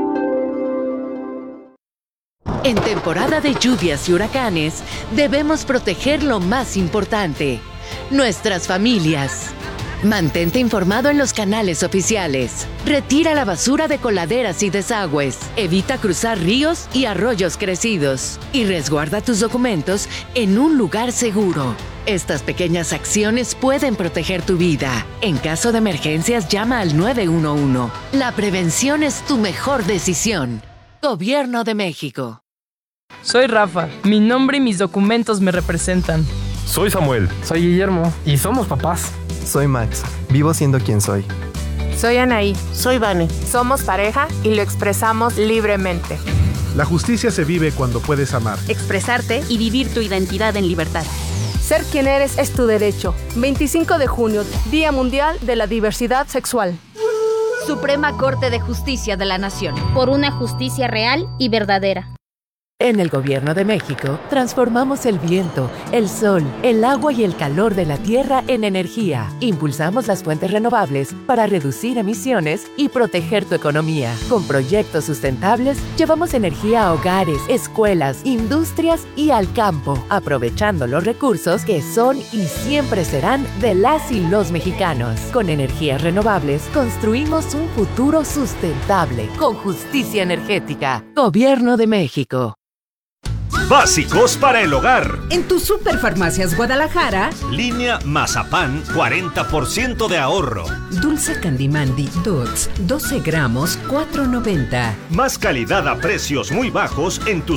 [SPEAKER 13] En temporada de lluvias y huracanes, debemos proteger lo más importante, nuestras familias. Mantente informado en los canales oficiales. Retira la basura de coladeras y desagües. Evita cruzar ríos y arroyos crecidos. Y resguarda tus documentos en un lugar seguro. Estas pequeñas acciones pueden proteger tu vida. En caso de emergencias, llama al 911. La prevención es tu mejor decisión. Gobierno de México.
[SPEAKER 23] Soy Rafa. Mi nombre y mis documentos me representan.
[SPEAKER 24] Soy Samuel.
[SPEAKER 23] Soy Guillermo. Y somos papás.
[SPEAKER 25] Soy Max. Vivo siendo quien soy.
[SPEAKER 26] Soy Anaí.
[SPEAKER 27] Soy Vane.
[SPEAKER 26] Somos pareja y lo expresamos libremente.
[SPEAKER 28] La justicia se vive cuando puedes amar,
[SPEAKER 29] expresarte y vivir tu identidad en libertad.
[SPEAKER 26] Ser quien eres es tu derecho. 25 de junio, Día Mundial de la Diversidad Sexual.
[SPEAKER 30] Suprema Corte de Justicia de la Nación.
[SPEAKER 31] Por una justicia real y verdadera.
[SPEAKER 13] En el Gobierno de México, transformamos el viento, el sol, el agua y el calor de la tierra en energía. Impulsamos las fuentes renovables para reducir emisiones y proteger tu economía. Con proyectos sustentables, llevamos energía a hogares, escuelas, industrias y al campo, aprovechando los recursos que son y siempre serán de las y los mexicanos. Con energías renovables, construimos un futuro sustentable, con justicia energética. Gobierno de México.
[SPEAKER 1] Básicos para el hogar.
[SPEAKER 3] En tu Superfarmacias Guadalajara,
[SPEAKER 1] línea Mazapán, 40% de ahorro.
[SPEAKER 3] Dulce Candimandi Dots, 12 gramos, $4.90.
[SPEAKER 1] Más calidad a precios muy bajos en tu